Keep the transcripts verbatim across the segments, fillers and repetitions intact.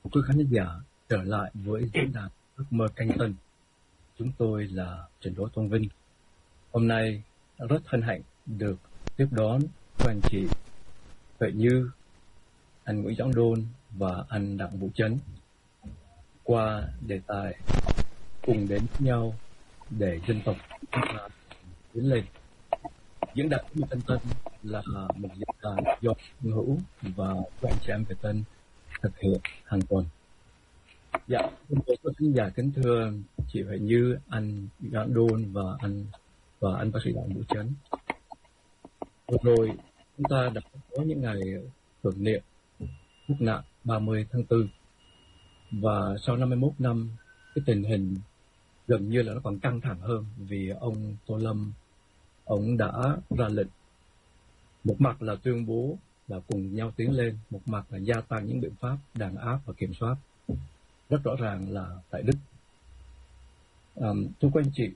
quý khán giả trở lại với diễn đàn ước mơ canh tân. Chúng tôi là Trần Đỗ Tôn Vinh. Hôm nay rất hân hạnh được tiếp đón các anh chị Huệ Như, anh Nguyễn Doãn Đôn và anh Đặng Vũ Chấn qua đề tài cùng đến với nhau để dân tộc chúng ta tiến lên. Diễn đàn ước mơ canh tân là một diễn đàn do Hưng Hữu và các anh chị em Việt Tân thực hiện hàng tuần. Dạ, tôi có khán giả kính thưa chị Huệ Như, anh Doãn Đôn và anh và anh bác sĩ Đặng Vũ Chấn. Vừa rồi chúng ta đã có những ngày tưởng niệm quốc nạn ba mươi tháng tư, và sau năm mươi mốt năm cái tình hình gần như là nó còn căng thẳng hơn, vì ông Tô Lâm ông đã ra lệnh, một mặt là tuyên bố là cùng nhau tiến lên, một mặt là gia tăng những biện pháp đàn áp và kiểm soát. Rất rõ ràng là tại Đức. À, thưa quý anh chị,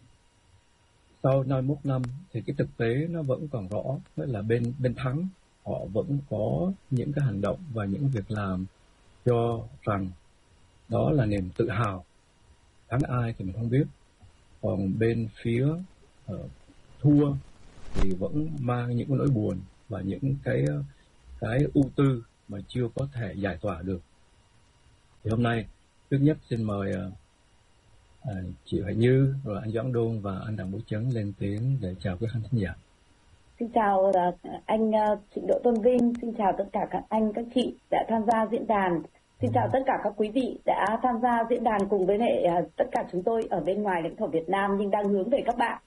sau năm mươi mốt năm thì cái thực tế nó vẫn còn rõ, đó là bên bên thắng họ vẫn có những cái hành động và những việc làm cho rằng đó là niềm tự hào. Thắng ai thì mình không biết. Còn bên phía uh, thua thì vẫn mang những cái nỗi buồn và những cái cái ưu tư mà chưa có thể giải tỏa được. Thì hôm nay trước nhất xin mời uh, uh, chị Huệ Như, rồi anh Doãn Đôn và anh Đặng Vũ Chấn lên tiếng để chào các khán giả. Xin chào uh, anh uh, Trịnh Đỗ Tôn Vinh, xin chào tất cả các anh các chị đã tham gia diễn đàn, xin chào tất cả các quý vị đã tham gia diễn đàn cùng với lại uh, tất cả chúng tôi ở bên ngoài lãnh thổ Việt Nam nhưng đang hướng về các bạn.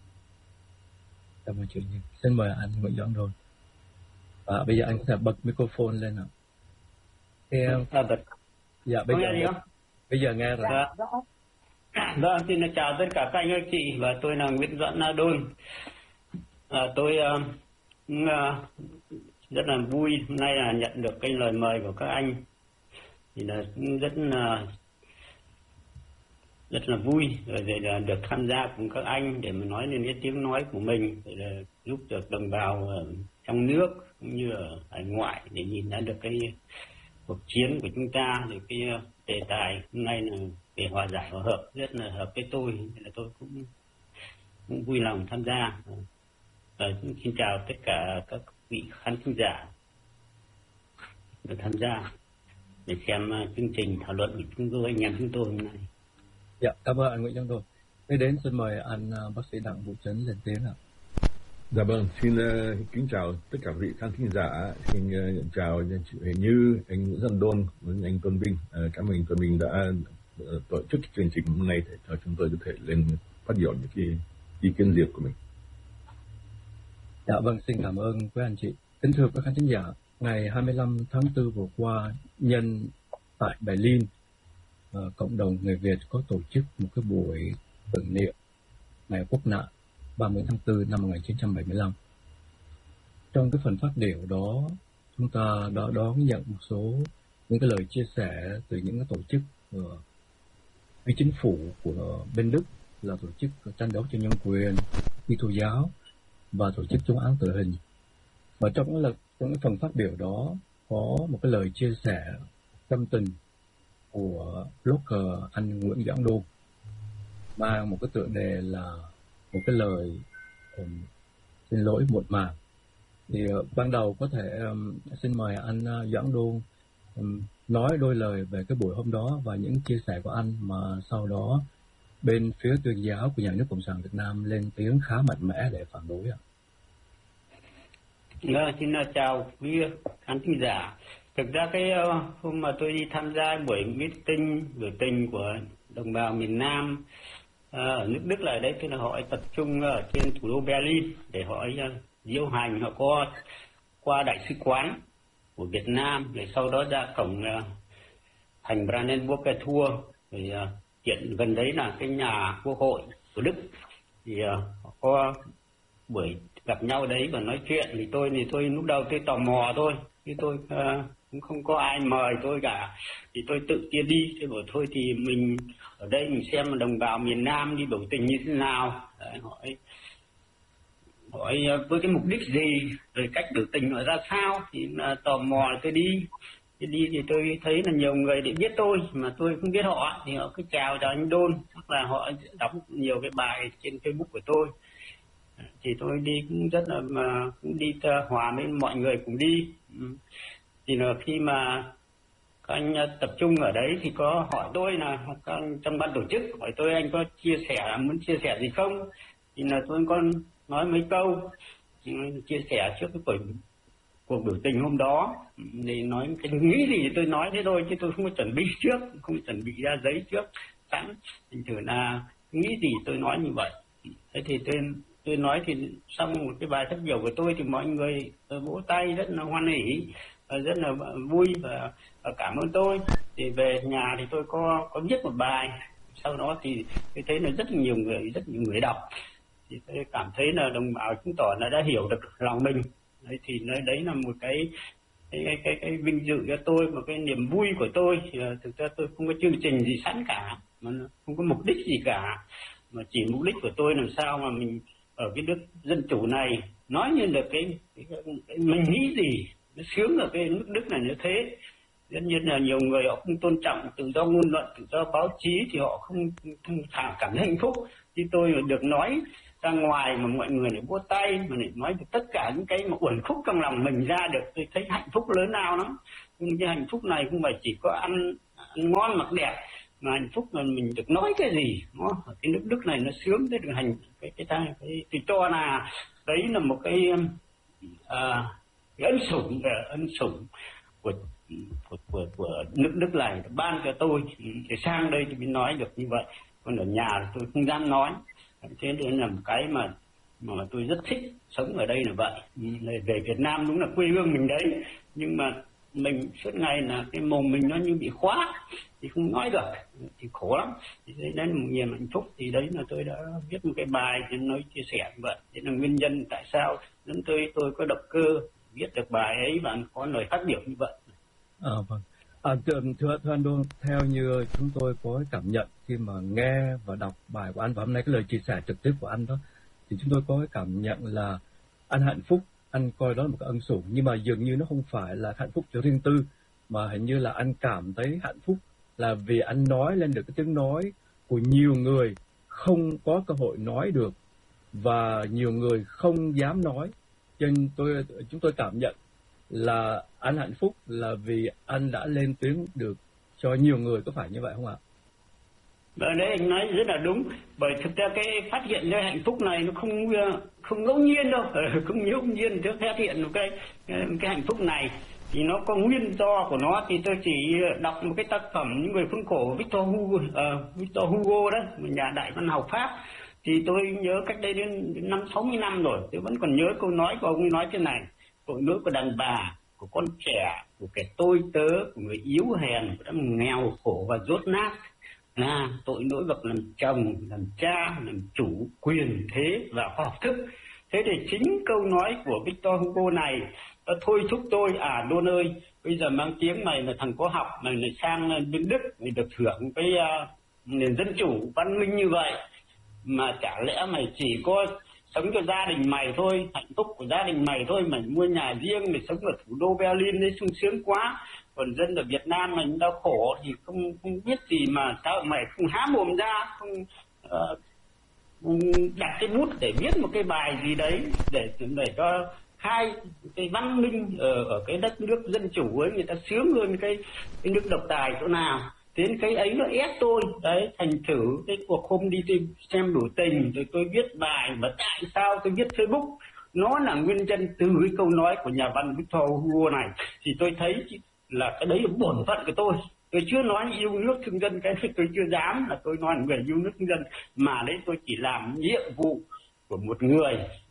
Cảm ơn chị Như. Xin mời anh Nguyễn Doãn Đôn. Và bây giờ anh có thể bật microphone lên ạ. Nghe không? À, bật. Dạ, bây giờ nghe, bây giờ nghe rồi. Dạ, rõ. Vâng, xin chào tất cả các anh các chị, và tôi là Nguyễn Doãn Đôn. À, tôi uh, uh, rất là vui hôm nay là nhận được cái lời mời của các anh, thì là rất là rất là vui rồi để là được tham gia cùng các anh để mà nói lên cái tiếng nói của mình, để là giúp được đồng bào ở trong nước cũng như ở hải ngoại để nhìn ra được cái cuộc chiến của chúng ta. Thì cái đề tài hôm nay là về hòa giải hòa hợp rất là hợp với tôi, nên là tôi cũng cũng vui lòng tham gia. Và xin chào tất cả các vị khán thính giả được tham gia để xem chương trình thảo luận của chúng tôi, anh em chúng tôi hôm nay. Dạ, cảm ơn anh Nguyễn Doãn Đôn. Tiếp đến xin mời anh bác sĩ Đặng Vũ Chấn lên tiếng ạ. Dạ vâng, xin uh, kính chào tất cả vị khán thính giả, xin uh, chào chị Huệ Như, anh Nguyễn Doãn Đôn, với anh Tôn Vinh. Uh, cảm ơn tụi mình đã uh, tổ chức chương trình hôm nay để cho chúng tôi có thể lên phát biểu những cái ý kiến riêng của mình. Dạ vâng, xin cảm ơn quý anh chị. Kính thưa các khán thính giả, ngày hai mươi lăm tháng tư vừa qua, nhân tại Berlin, uh, cộng đồng người Việt có tổ chức một cái buổi tưởng niệm ngày quốc nạn ba mươi tháng tư năm một nghìn chín trăm bảy mươi lăm. Trong cái phần phát biểu đó, chúng ta đã đón nhận một số những cái lời chia sẻ từ những cái tổ chức của uh, chính phủ của bên Đức, là tổ chức tranh đấu cho nhân quyền, Kitô giáo và tổ chức chống án tử hình. Và trong cái, trong cái phần phát biểu đó có một cái lời chia sẻ tâm tình của blogger anh Nguyễn Doãn Đôn, mang một cái tựa đề là một cái lời um, xin lỗi muộn màng. Thì uh, ban đầu có thể um, xin mời anh uh, Doãn Đôn um, nói đôi lời về cái buổi hôm đó và những chia sẻ của anh, mà sau đó bên phía tuyên giáo của nhà nước Cộng sản Việt Nam lên tiếng khá mạnh mẽ để phản đối ạ. Dạ, xin chào quý khán thính giả. Thực ra cái uh, hôm mà tôi đi tham gia buổi meeting biểu tình của đồng bào miền Nam uh, ở nước Đức là đấy, tức là họ tập trung ở trên thủ đô Berlin để họ uh, diễu hành, họ có qua đại sứ quán của Việt Nam, rồi sau đó ra cổng uh, thành Brandenburger Tor, rồi uh, hiện gần đấy là cái nhà quốc hội của Đức, thì uh, họ có buổi gặp nhau đấy và nói chuyện. Thì tôi thì tôi lúc đầu tôi tò mò thôi, chứ tôi uh, cũng không có ai mời tôi cả, thì tôi tự tiến đi. Tôi bảo thôi thì mình ở đây mình xem đồng bào miền Nam đi biểu tình như thế nào, đấy, hỏi hỏi với cái mục đích gì, rồi cách biểu tình nó ra sao, thì uh, tò mò tôi đi. Thì Thì đi thì tôi thấy là nhiều người để biết tôi mà tôi không biết họ, thì họ cứ chào chào anh Đôn, hoặc là họ đọc nhiều cái bài trên Facebook của tôi. Thì tôi đi cũng rất là mà cũng đi hòa với mọi người cùng đi. Thì là khi mà các anh tập trung ở đấy thì có hỏi tôi là các anh trong ban tổ chức hỏi tôi anh có chia sẻ muốn chia sẻ gì không, thì là tôi có nói mấy câu chia sẻ trước cái buổi cuộc biểu tình hôm đó, thì nói cái nghĩ gì thì tôi nói thế thôi, chứ tôi không có chuẩn bị trước, không chuẩn bị ra giấy trước sẵn, thành thử là nghĩ gì tôi nói như vậy. Thế thì tôi tôi nói thì xong một cái bài phát biểu của tôi thì mọi người vỗ tay rất là hoan hỉ, rất là vui và cảm ơn tôi. Thì về nhà thì tôi có có viết một bài, sau đó thì tôi thấy là rất nhiều người rất nhiều người đọc, thì tôi cảm thấy là đồng bào chứng tỏ là đã hiểu được lòng mình. Đấy, thì đấy là một cái cái, cái cái cái vinh dự cho tôi, một cái niềm vui của tôi. Thì thực ra tôi không có chương trình gì sẵn cả, mà không có mục đích gì cả, mà chỉ mục đích của tôi làm sao mà mình ở cái nước dân chủ này nói như là cái, cái, cái, cái mình nghĩ gì nó sướng ở cái nước Đức này như thế. Tất nhiên là nhiều người họ không tôn trọng tự do ngôn luận, tự do báo chí, thì họ không, không cảm thấy hạnh phúc. Thì tôi được nói ra ngoài mà mọi người lại vỗ tay, mà lại nói được tất cả những cái mà uẩn khúc trong lòng mình ra được, tôi thấy hạnh phúc lớn lao lắm. Nhưng cái hạnh phúc này không phải chỉ có ăn, ăn ngon mặc đẹp, mà hạnh phúc là mình được nói cái gì nó ở cái nước Đức này nó sướng thế, được hành cái cái cái, cái tôi cho là đấy là một cái, à, cái ân sủng ân sủng của của, của của nước Đức này ban cho tôi, thì sang đây thì mới nói được như vậy, còn ở nhà thì tôi không dám nói. Thế nên là một cái mà mà tôi rất thích sống ở đây là vậy. Về Việt Nam đúng là quê hương mình đấy, nhưng mà mình suốt ngày là cái mồm mình nó như bị khóa thì không nói được, thì khổ lắm. Thì đấy là một niềm hạnh phúc. Thì đấy là tôi đã viết một cái bài để nói chia sẻ như vậy. Thế là nguyên nhân tại sao đến tôi tôi có động cơ viết được bài ấy và có lời phát biểu như vậy. À, vâng. À, thưa, thưa, thưa anh Đôn, theo như chúng tôi có cảm nhận khi mà nghe và đọc bài của anh, và hôm nay cái lời chia sẻ trực tiếp của anh đó, thì chúng tôi có cái cảm nhận là anh hạnh phúc, anh coi đó là một cái ân sủng, nhưng mà dường như nó không phải là hạnh phúc cho riêng tư, mà hình như là anh cảm thấy hạnh phúc là vì anh nói lên được cái tiếng nói của nhiều người không có cơ hội nói được, và nhiều người không dám nói. Cho nên tôi chúng tôi cảm nhận là anh hạnh phúc là vì anh đã lên tiếng được cho nhiều người, có phải như vậy không ạ? Vâng, đấy anh nói rất là đúng. Bởi thực ra cái phát hiện ra hạnh phúc này nó không không ngẫu nhiên đâu, không ngẫu nhiên trước phát hiện một cái cái hạnh phúc này thì nó có nguyên do của nó. Thì tôi chỉ đọc một cái tác phẩm những người khốn khổ Victor Hugo, uh, Victor Hugo đó, một nhà đại văn học Pháp. Thì tôi nhớ cách đây đến năm sáu mươi năm rồi, tôi vẫn còn nhớ câu nói của ông ấy nói thế này: tội lỗi của đàn bà, của con trẻ, của kẻ tôi tớ, của người yếu hèn, của đám nghèo khổ và dốt nát là tội lỗi bậc làm chồng, làm cha, làm chủ, quyền thế và khoa học thức. Thế thì chính câu nói của Victor Hugo này nó thôi thúc tôi: à Đôn ơi, bây giờ mang tiếng mày là thằng có học, mày lại sang bên Đức, mày được hưởng cái uh, nền dân chủ văn minh như vậy, mà chả lẽ mày chỉ có sống cho gia đình mày thôi, hạnh phúc của gia đình mày thôi, mày mua nhà riêng, mày sống ở thủ đô Berlin đấy sung sướng quá, còn dân ở Việt Nam mình đau khổ thì không không biết gì, mà sao mày không há mồm ra, không uh, đặt cái bút để viết một cái bài gì đấy để để cho hai cái văn minh ở ở cái đất nước dân chủ ấy người ta sướng hơn cái cái nước độc tài chỗ nào. Đến cái ấy nó ép tôi đấy, thành thử cái cuộc hôm đi tôi xem biểu tình rồi tôi viết bài. Và tại sao tôi viết Facebook, nó là nguyên nhân từ cái câu nói của nhà văn Victor Hugo này. Thì tôi thấy là cái đấy là bổn phận của tôi. Tôi chưa nói yêu nước thương dân, cái tôi chưa dám là tôi nói người yêu nước thương dân, mà đấy tôi chỉ làm nhiệm vụ của một người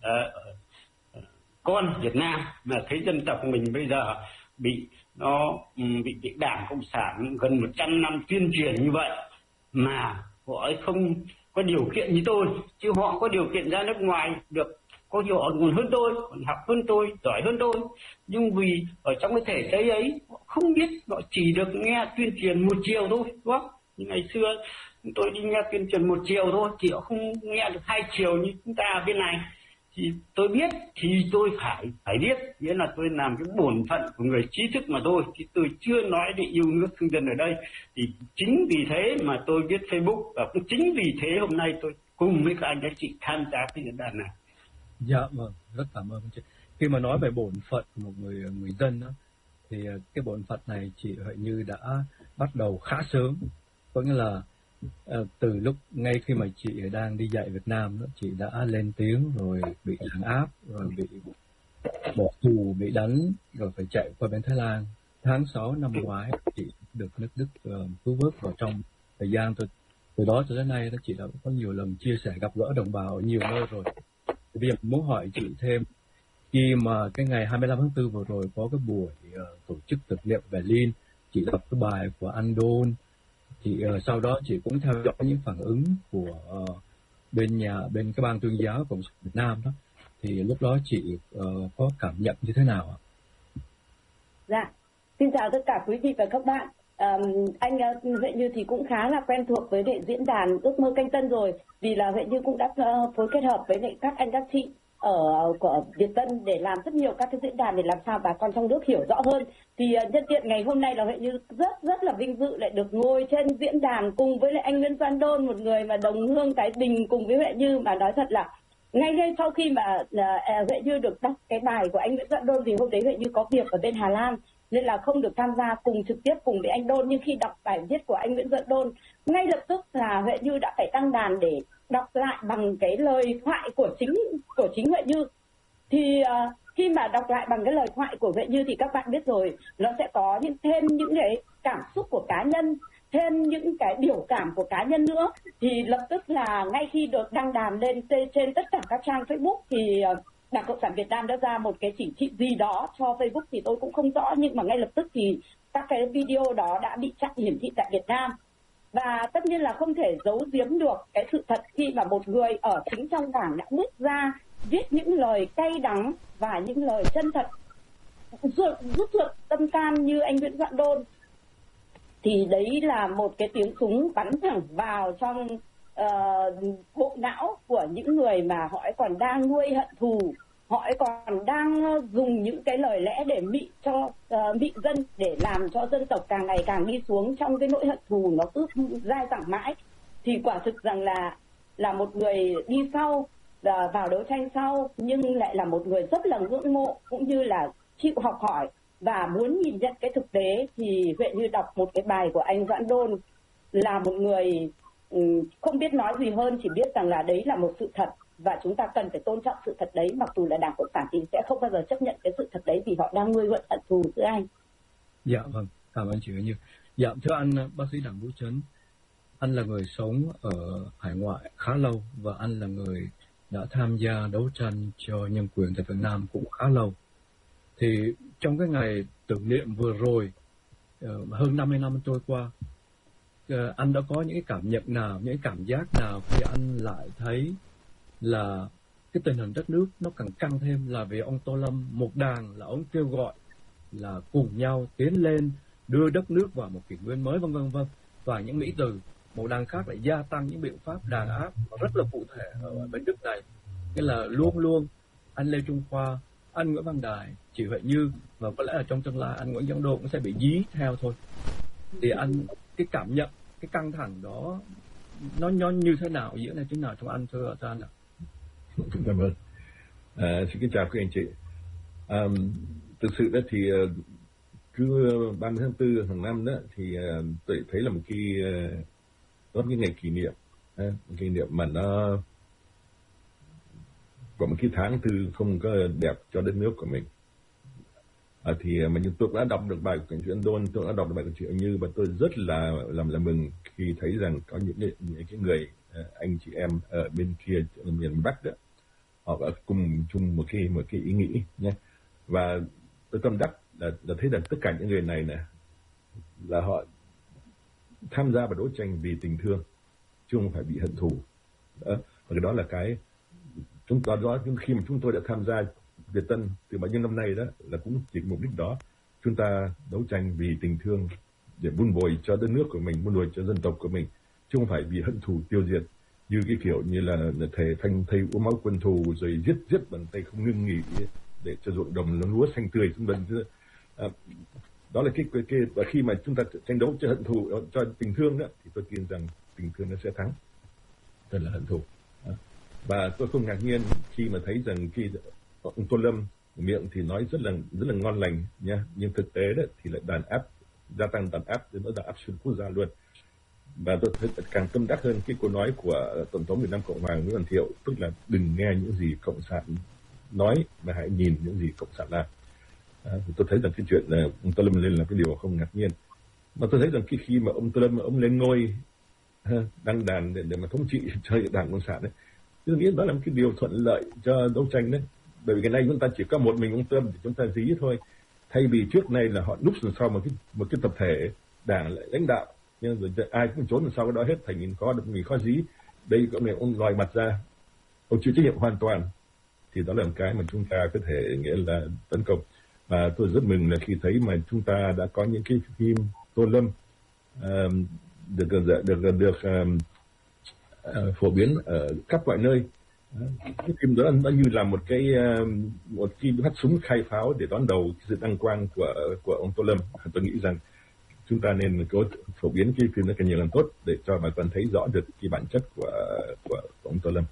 uh, con Việt Nam mà thấy dân tộc mình bây giờ bị nó bị bị Đảng Cộng sản gần một trăm năm tuyên truyền như vậy mà họ ấy không có điều kiện như tôi, chứ họ có điều kiện ra nước ngoài được, có nhiều họ còn hơn tôi, còn học hơn tôi, giỏi hơn tôi, nhưng vì ở trong cái thể chế ấy họ không biết, họ chỉ được nghe tuyên truyền một chiều thôi, đúng không? Nhưng ngày xưa tôi đi nghe tuyên truyền một chiều thôi thì họ không nghe được hai chiều như chúng ta ở bên này. thì tôi biết thì tôi phải phải biết, nghĩa là tôi làm cái bổn phận của người trí thức mà thôi, chứ tôi chưa nói đến yêu nước thương dân ở đây. Thì chính vì thế mà tôi viết Facebook, và cũng chính vì thế hôm nay tôi cùng với các anh các chị tham gia cái diễn đàn này. Dạ vâng, rất cảm ơn chị. Khi mà nói về bổn phận của một người người dân đó, thì cái bổn phận này chị Huệ Như đã bắt đầu khá sớm, có nghĩa là uh, từ lúc ngay khi mà chị đang đi dạy Việt Nam đó, chị đã lên tiếng rồi bị đàn áp, rồi bị bỏ tù, bị đánh, rồi phải chạy qua bên Thái Lan. Tháng sáu năm ngoái chị được nước Đức uh, cứu vớt vào trong thời gian từ, từ đó cho đến nay đó, chị đã có nhiều lần chia sẻ gặp gỡ đồng bào ở nhiều nơi rồi. Thì bây giờ muốn hỏi chị thêm, khi mà cái ngày hai mươi lăm tháng tư vừa rồi có cái buổi uh, tổ chức thực niệm Berlin, chị đọc cái bài của anh Đôn, thì uh, sau đó chị cũng theo dõi những phản ứng của uh, bên nhà bên cái ban tuyên giáo Cộng sản Việt Nam đó, thì lúc đó chị uh, có cảm nhận như thế nào ạ? Dạ, xin chào tất cả quý vị và các bạn. Um, anh uh, Huệ Như thì cũng khá là quen thuộc với lại diễn đàn Ước Mơ Canh Tân rồi, vì là Huệ Như cũng đã uh, phối kết hợp với lại các anh các chị ở của Việt Tân để làm rất nhiều các cái diễn đàn để làm sao bà con trong nước hiểu rõ hơn. Thì uh, nhân tiện ngày hôm nay là Huệ Như rất rất là vinh dự lại được ngồi trên diễn đàn cùng với lại anh Nguyễn Doan Đôn, một người mà đồng hương Thái Bình cùng với Huệ Như, mà nói thật là ngay ngay sau khi mà uh, Huệ Như được đọc cái bài của anh Nguyễn Doan Đôn, thì hôm đấy Huệ Như có việc ở bên Hà Lan nên là không được tham gia cùng trực tiếp cùng với anh Đôn, nhưng khi đọc bài viết của anh Nguyễn Doan Đôn, ngay lập tức là Huệ Như đã phải đăng đàn để đọc lại bằng cái lời thoại của chính của chính Huệ Như. Thì uh, khi mà đọc lại bằng cái lời thoại của Huệ Như thì các bạn biết rồi, nó sẽ có những thêm những cái cảm xúc của cá nhân, thêm những cái biểu cảm của cá nhân nữa. Thì lập tức là ngay khi được đăng đàn lên trên tất cả các trang Facebook thì uh, Đảng Cộng sản Việt Nam đã ra một cái chỉ thị gì đó cho Facebook thì tôi cũng không rõ, nhưng mà ngay lập tức thì các cái video đó đã bị chặn hiển thị tại Việt Nam. Và tất nhiên là không thể giấu giếm được cái sự thật khi mà một người ở chính trong đảng đã bước ra viết những lời cay đắng và những lời chân thật, rút ruột tâm can như anh Nguyễn Doan Đôn. Thì đấy là một cái tiếng súng bắn thẳng vào trong uh, bộ não của những người mà họ còn đang nuôi hận thù, họ còn đang dùng những cái lời lẽ để mị cho uh, mị dân, để làm cho dân tộc càng ngày càng đi xuống trong cái nỗi hận thù nó cứ dai dẳng mãi. Thì quả thực rằng là là một người đi sau và vào đấu tranh sau, nhưng lại là một người rất là ngưỡng mộ cũng như là chịu học hỏi và muốn nhìn nhận cái thực tế. Thì Huệ Như đọc một cái bài của anh Doãn Đôn là một người không biết nói gì hơn, chỉ biết rằng là đấy là một sự thật và chúng ta cần phải tôn trọng sự thật đấy, mặc dù là Đảng Cộng sản thì sẽ không bao giờ chấp nhận cái sự thật đấy vì họ đang nuôi hận thù thưa anh. Dạ vâng, cảm ơn chị Huệ Như. Dạ thưa anh bác sĩ Đặng Vũ Trấn, anh là người sống ở hải ngoại khá lâu và anh là người đã tham gia đấu tranh cho nhân quyền tại Việt Nam cũng khá lâu. Thì trong cái ngày tưởng niệm vừa rồi, hơn năm mươi năm trôi qua, anh đã có những cái cảm nhận nào, những cảm giác nào khi anh lại thấy là cái tình hình đất nước nó càng căng thêm, là vì ông Tô Lâm một đàn là ông kêu gọi là cùng nhau tiến lên đưa đất nước vào một kỷ nguyên mới, vân vân vân, và những mỹ từ một đàn khác lại gia tăng những biện pháp đàn áp rất là cụ thể ở bên Đức này. Nghĩa là luôn luôn anh Lê Trung Khoa, anh Nguyễn Văn Đài, chị Huệ Như và có lẽ là trong tương lai anh Nguyễn Doan Đôn cũng sẽ bị dí theo thôi. Thì anh cái cảm nhận cái căng thẳng đó nó nó như thế nào, diễn ra thế nào trong anh thưa anh ạ? Cảm ơn. À, xin kính chào các anh chị. À, thực sự đó thì cứ ba mươi tháng tư hàng năm đó thì tôi thấy là một cái đó cái ngày kỷ niệm, một kỷ niệm mà nó có một cái tháng tư không có đẹp cho đất nước của mình. À, thì mà tôi đã đọc được bài của cảnh Doãn Đôn, tôi đã đọc được bài của chị Như, và tôi rất là làm là mừng khi thấy rằng có những cái, những cái người anh chị em ở bên kia ở miền Bắc đó, họ đã cùng chung một cái một cái ý nghĩ nhé. Và tôi tâm đắc là, là thấy rằng tất cả những người này nè là họ tham gia vào đấu tranh vì tình thương chứ không phải bị hận thù. Đó. Và cái đó là cái chúng ta đó khi mà chúng tôi đã tham gia Việt Tân từ bao nhiêu năm nay đó là cũng chỉ mục đích đó, chúng ta đấu tranh vì tình thương để vun bồi cho đất nước của mình, vun bồi cho dân tộc của mình, chứ không phải vì hận thù tiêu diệt. như cái kiểu như là thầy thanh thầy uống máu quân thù rồi giết giết bằng tay không ngưng nghỉ để cho ruộng đồng nó lúa xanh tươi vân vân. À, đó là cái, cái cái và khi mà chúng ta tranh đấu cho hận thù cho tình thương đó thì tôi tin rằng tình thương nó sẽ thắng hơn là hận thù. À, và tôi không ngạc nhiên khi mà thấy rằng khi ông Tô Lâm miệng thì nói rất là rất là ngon lành nha, nhưng thực tế đó thì lại đàn áp, gia tăng đàn áp đến nó đàn áp xuyên quốc gia luôn. Và tôi thấy càng tâm đắc hơn cái câu nói của Tổng thống Việt Nam Cộng hòa Nguyễn Văn Thiệu, tức là đừng nghe những gì cộng sản nói mà hãy nhìn những gì cộng sản làm. À, tôi thấy rằng cái chuyện là ông Tô Lâm lên là cái điều không ngạc nhiên. Mà tôi thấy rằng khi khi mà ông Tô Lâm ông lên ngôi đăng đàn để, để mà thống trị cho Đảng Cộng sản đấy, tôi nghĩ đó là một cái điều thuận lợi cho đấu tranh đấy. Bởi vì cái này chúng ta chỉ có một mình ông Tô Lâm thì chúng ta dí thôi. Thay vì trước này là họ núp sau một cái một cái tập thể đảng lại lãnh đạo, nhưng rồi ai cũng trốn sau cái đó hết, thành mình khó được mình khó dí. Đây có này ông lòi mặt ra, ông chịu trách nhiệm hoàn toàn, thì đó là một cái mà chúng ta có thể nghĩa là tấn công. Và tôi rất mừng là khi thấy mà chúng ta đã có những cái phim Tô Lâm uh, được được được, được uh, uh, phổ biến ở khắp mọi nơi. Uh, cái phim đó nó như là một cái uh, một cái phát súng khai pháo để đón đầu sự đăng quang của của ông Tô Lâm. Tôi nghĩ rằng chúng ta nên có phổ biến cái phim đó càng nhiều càng tốt để cho bà con thấy rõ được cái bản chất của của, của ông Tô Lâm.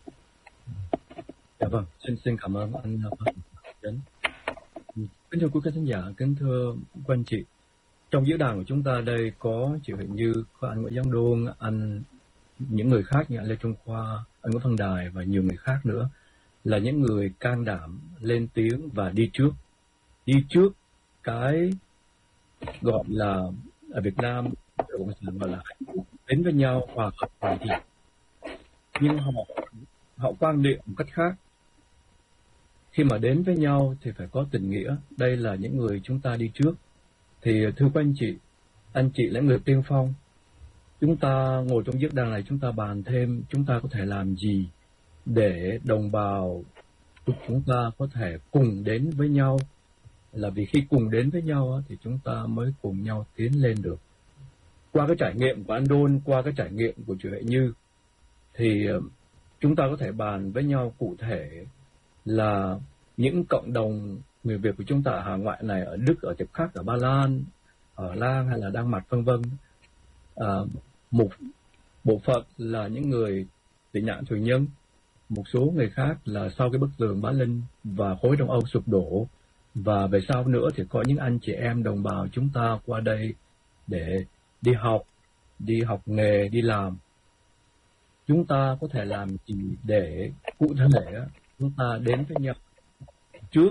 Dạ vâng, xin xin cảm ơn anh Đến. Kính thưa quý khán giả, kính thưa quý anh chị, trong diễn đàn của chúng ta đây có chị Huệ Như, có anh Nguyễn Giang Đôn, anh những người khác như anh Lê Trung Khoa, anh Nguyễn Văn Đài và nhiều người khác nữa, là những người can đảm lên tiếng và đi trước, đi trước cái gọi là ở Việt Nam Cộng sản gọi là đến với nhau hòa hợp hòa thiện, nhưng họ họ quan niệm một cách khác. Khi mà đến với nhau thì phải có tình nghĩa. Đây là những người chúng ta đi trước. Thì thưa các anh chị, anh chị là người tiên phong. Chúng ta ngồi trong diễn đàn này, chúng ta bàn thêm chúng ta có thể làm gì để đồng bào chúng ta có thể cùng đến với nhau. Là vì khi cùng đến với nhau thì chúng ta mới cùng nhau tiến lên được. Qua cái trải nghiệm của anh Đôn, qua cái trải nghiệm của chị Huệ Như, thì chúng ta có thể bàn với nhau cụ thể là những cộng đồng người Việt của chúng ta ở hải ngoại này, ở Đức, ở tiếp khác, ở Ba Lan, ở Lan hay là Đan Mạch vân vân, à, một bộ phận là những người tị nạn tù nhân, một số người khác là sau cái bức tường Bá Linh và khối Đông Âu sụp đổ, và về sau nữa thì có những anh chị em đồng bào chúng ta qua đây để đi học, đi học nghề, đi làm. Chúng ta có thể làm gì để cụ thể chúng ta đến với nhau trước,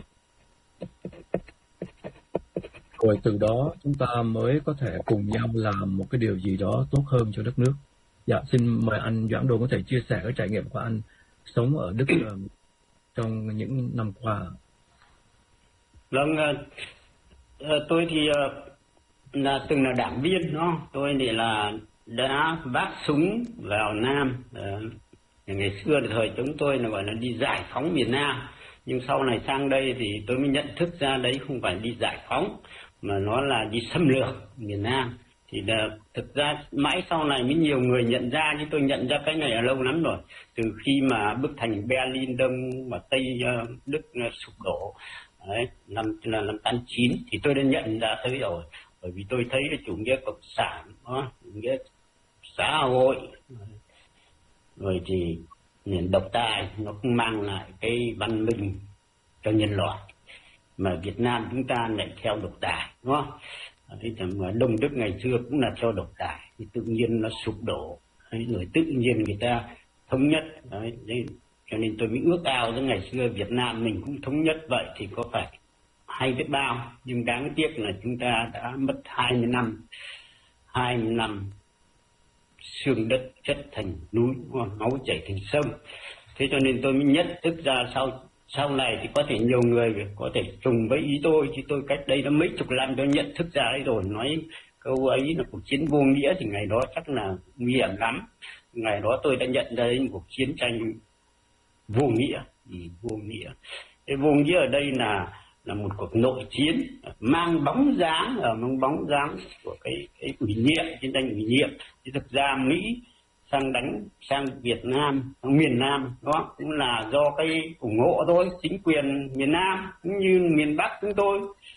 rồi từ đó chúng ta mới có thể cùng nhau làm một cái điều gì đó tốt hơn cho đất nước. Dạ, xin mời anh Doãn Đôn có thể chia sẻ cái trải nghiệm của anh sống ở Đức uh, trong những năm qua. Vâng, uh, tôi thì uh, là từng là đảng viên, đó. Tôi thì là đã vác súng vào Nam. Uh, ngày xưa thì thời chúng tôi là gọi là đi giải phóng miền Nam, nhưng sau này sang đây thì tôi mới nhận thức ra đấy không phải đi giải phóng mà nó là đi xâm lược miền Nam. Thì là, thực ra mãi sau này mới nhiều người nhận ra, nhưng tôi nhận ra cái này là lâu lắm rồi, từ khi mà bức thành Berlin Đông và Tây uh, Đức uh, sụp đổ đấy, năm là năm tám chín thì tôi đã nhận ra tới rồi. Bởi vì tôi thấy là chủ nghĩa cộng sản, đó, chủ nghĩa xã hội, rồi thì nền độc tài nó không mang lại cái văn minh cho nhân loại, mà Việt Nam chúng ta lại theo độc tài, đúng không? Thế mà Đông Đức ngày xưa cũng là theo độc tài, thì tự nhiên nó sụp đổ, đấy, rồi tự nhiên người ta thống nhất, đấy, đấy. Cho nên tôi mới ước ao đến ngày xưa Việt Nam mình cũng thống nhất vậy thì có phải hay biết bao. Nhưng đáng tiếc là chúng ta đã mất hai mươi năm, hai mươi năm xương đất chất thành núi, máu chảy thành sông. Thế cho nên tôi mới nhận thức ra sau sau này thì có thể nhiều người có thể trùng với ý tôi, chứ tôi cách đây đã mấy chục năm tôi nhận thức ra ấy rồi. Nói câu ấy là cuộc chiến vô nghĩa thì ngày đó chắc là nguy hiểm lắm. Ngày đó tôi đã nhận ra một cuộc chiến tranh vô nghĩa, vô nghĩa. Cái vô nghĩa ở đây là là một cuộc nội chiến mang bóng dáng ở mang bóng dáng của cái cái ủy nhiệm, chiến tranh ủy nhiệm. Thì thực ra Mỹ sang đánh sang Việt Nam, miền Nam, đó cũng là do cái ủng hộ thôi. Chính quyền miền Nam cũng như miền Bắc chúng tôi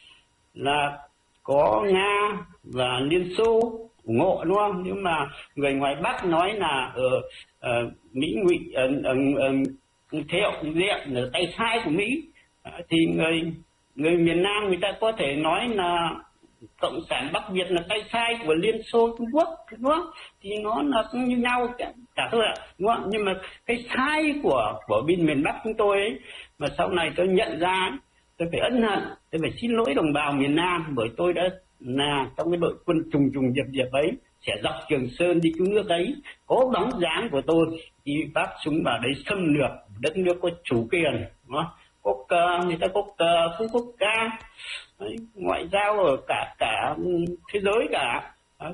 là có Nga và Liên Xô ủng hộ, đúng không? Nhưng mà người ngoài Bắc nói là ở uh, uh, Mỹ ngụy uh, uh, uh, theo diện là tay sai của Mỹ, uh, thì người người miền Nam người ta có thể nói là cộng sản Bắc Việt là tay sai của Liên Xô Trung Quốc, đúng không? Thì nó là cũng như nhau cả, cả thôi ạ, đúng không? Nhưng mà cái sai của của bên miền Bắc chúng tôi ấy, mà sau này tôi nhận ra, tôi phải ân hận, tôi phải xin lỗi đồng bào miền Nam, bởi tôi đã là trong cái đội quân trùng trùng điệp điệp ấy, sẽ dọc Trường Sơn đi cứu nước ấy, có bóng dáng của tôi đi vác súng vào đấy xâm lược đất nước có chủ quyền, đúng không? Có cờ, người ta có cờ, không có ca, đấy, ngoại giao ở cả cả thế giới cả, đấy,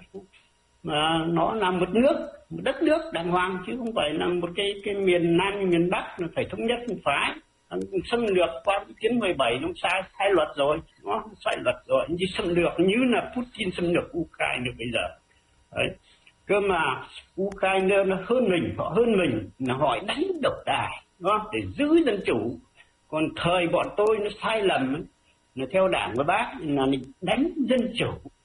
mà nó là một nước, một đất nước đàng hoàng, chứ không phải là một cái cái miền Nam miền Bắc là phải thống nhất một phái. Xâm lược qua chiến mười bảy nó sai sai luật rồi, nó sai luật rồi, như xâm lược như là Putin xâm lược Ukraine được bây giờ. Đấy. Cơ mà Ukraine nó hơn mình, họ hơn mình là họ đánh độc tài, đó, để giữ dân chủ. Còn thời bọn tôi nó sai lầm, là theo đảng của bác là mình đánh dân chủ,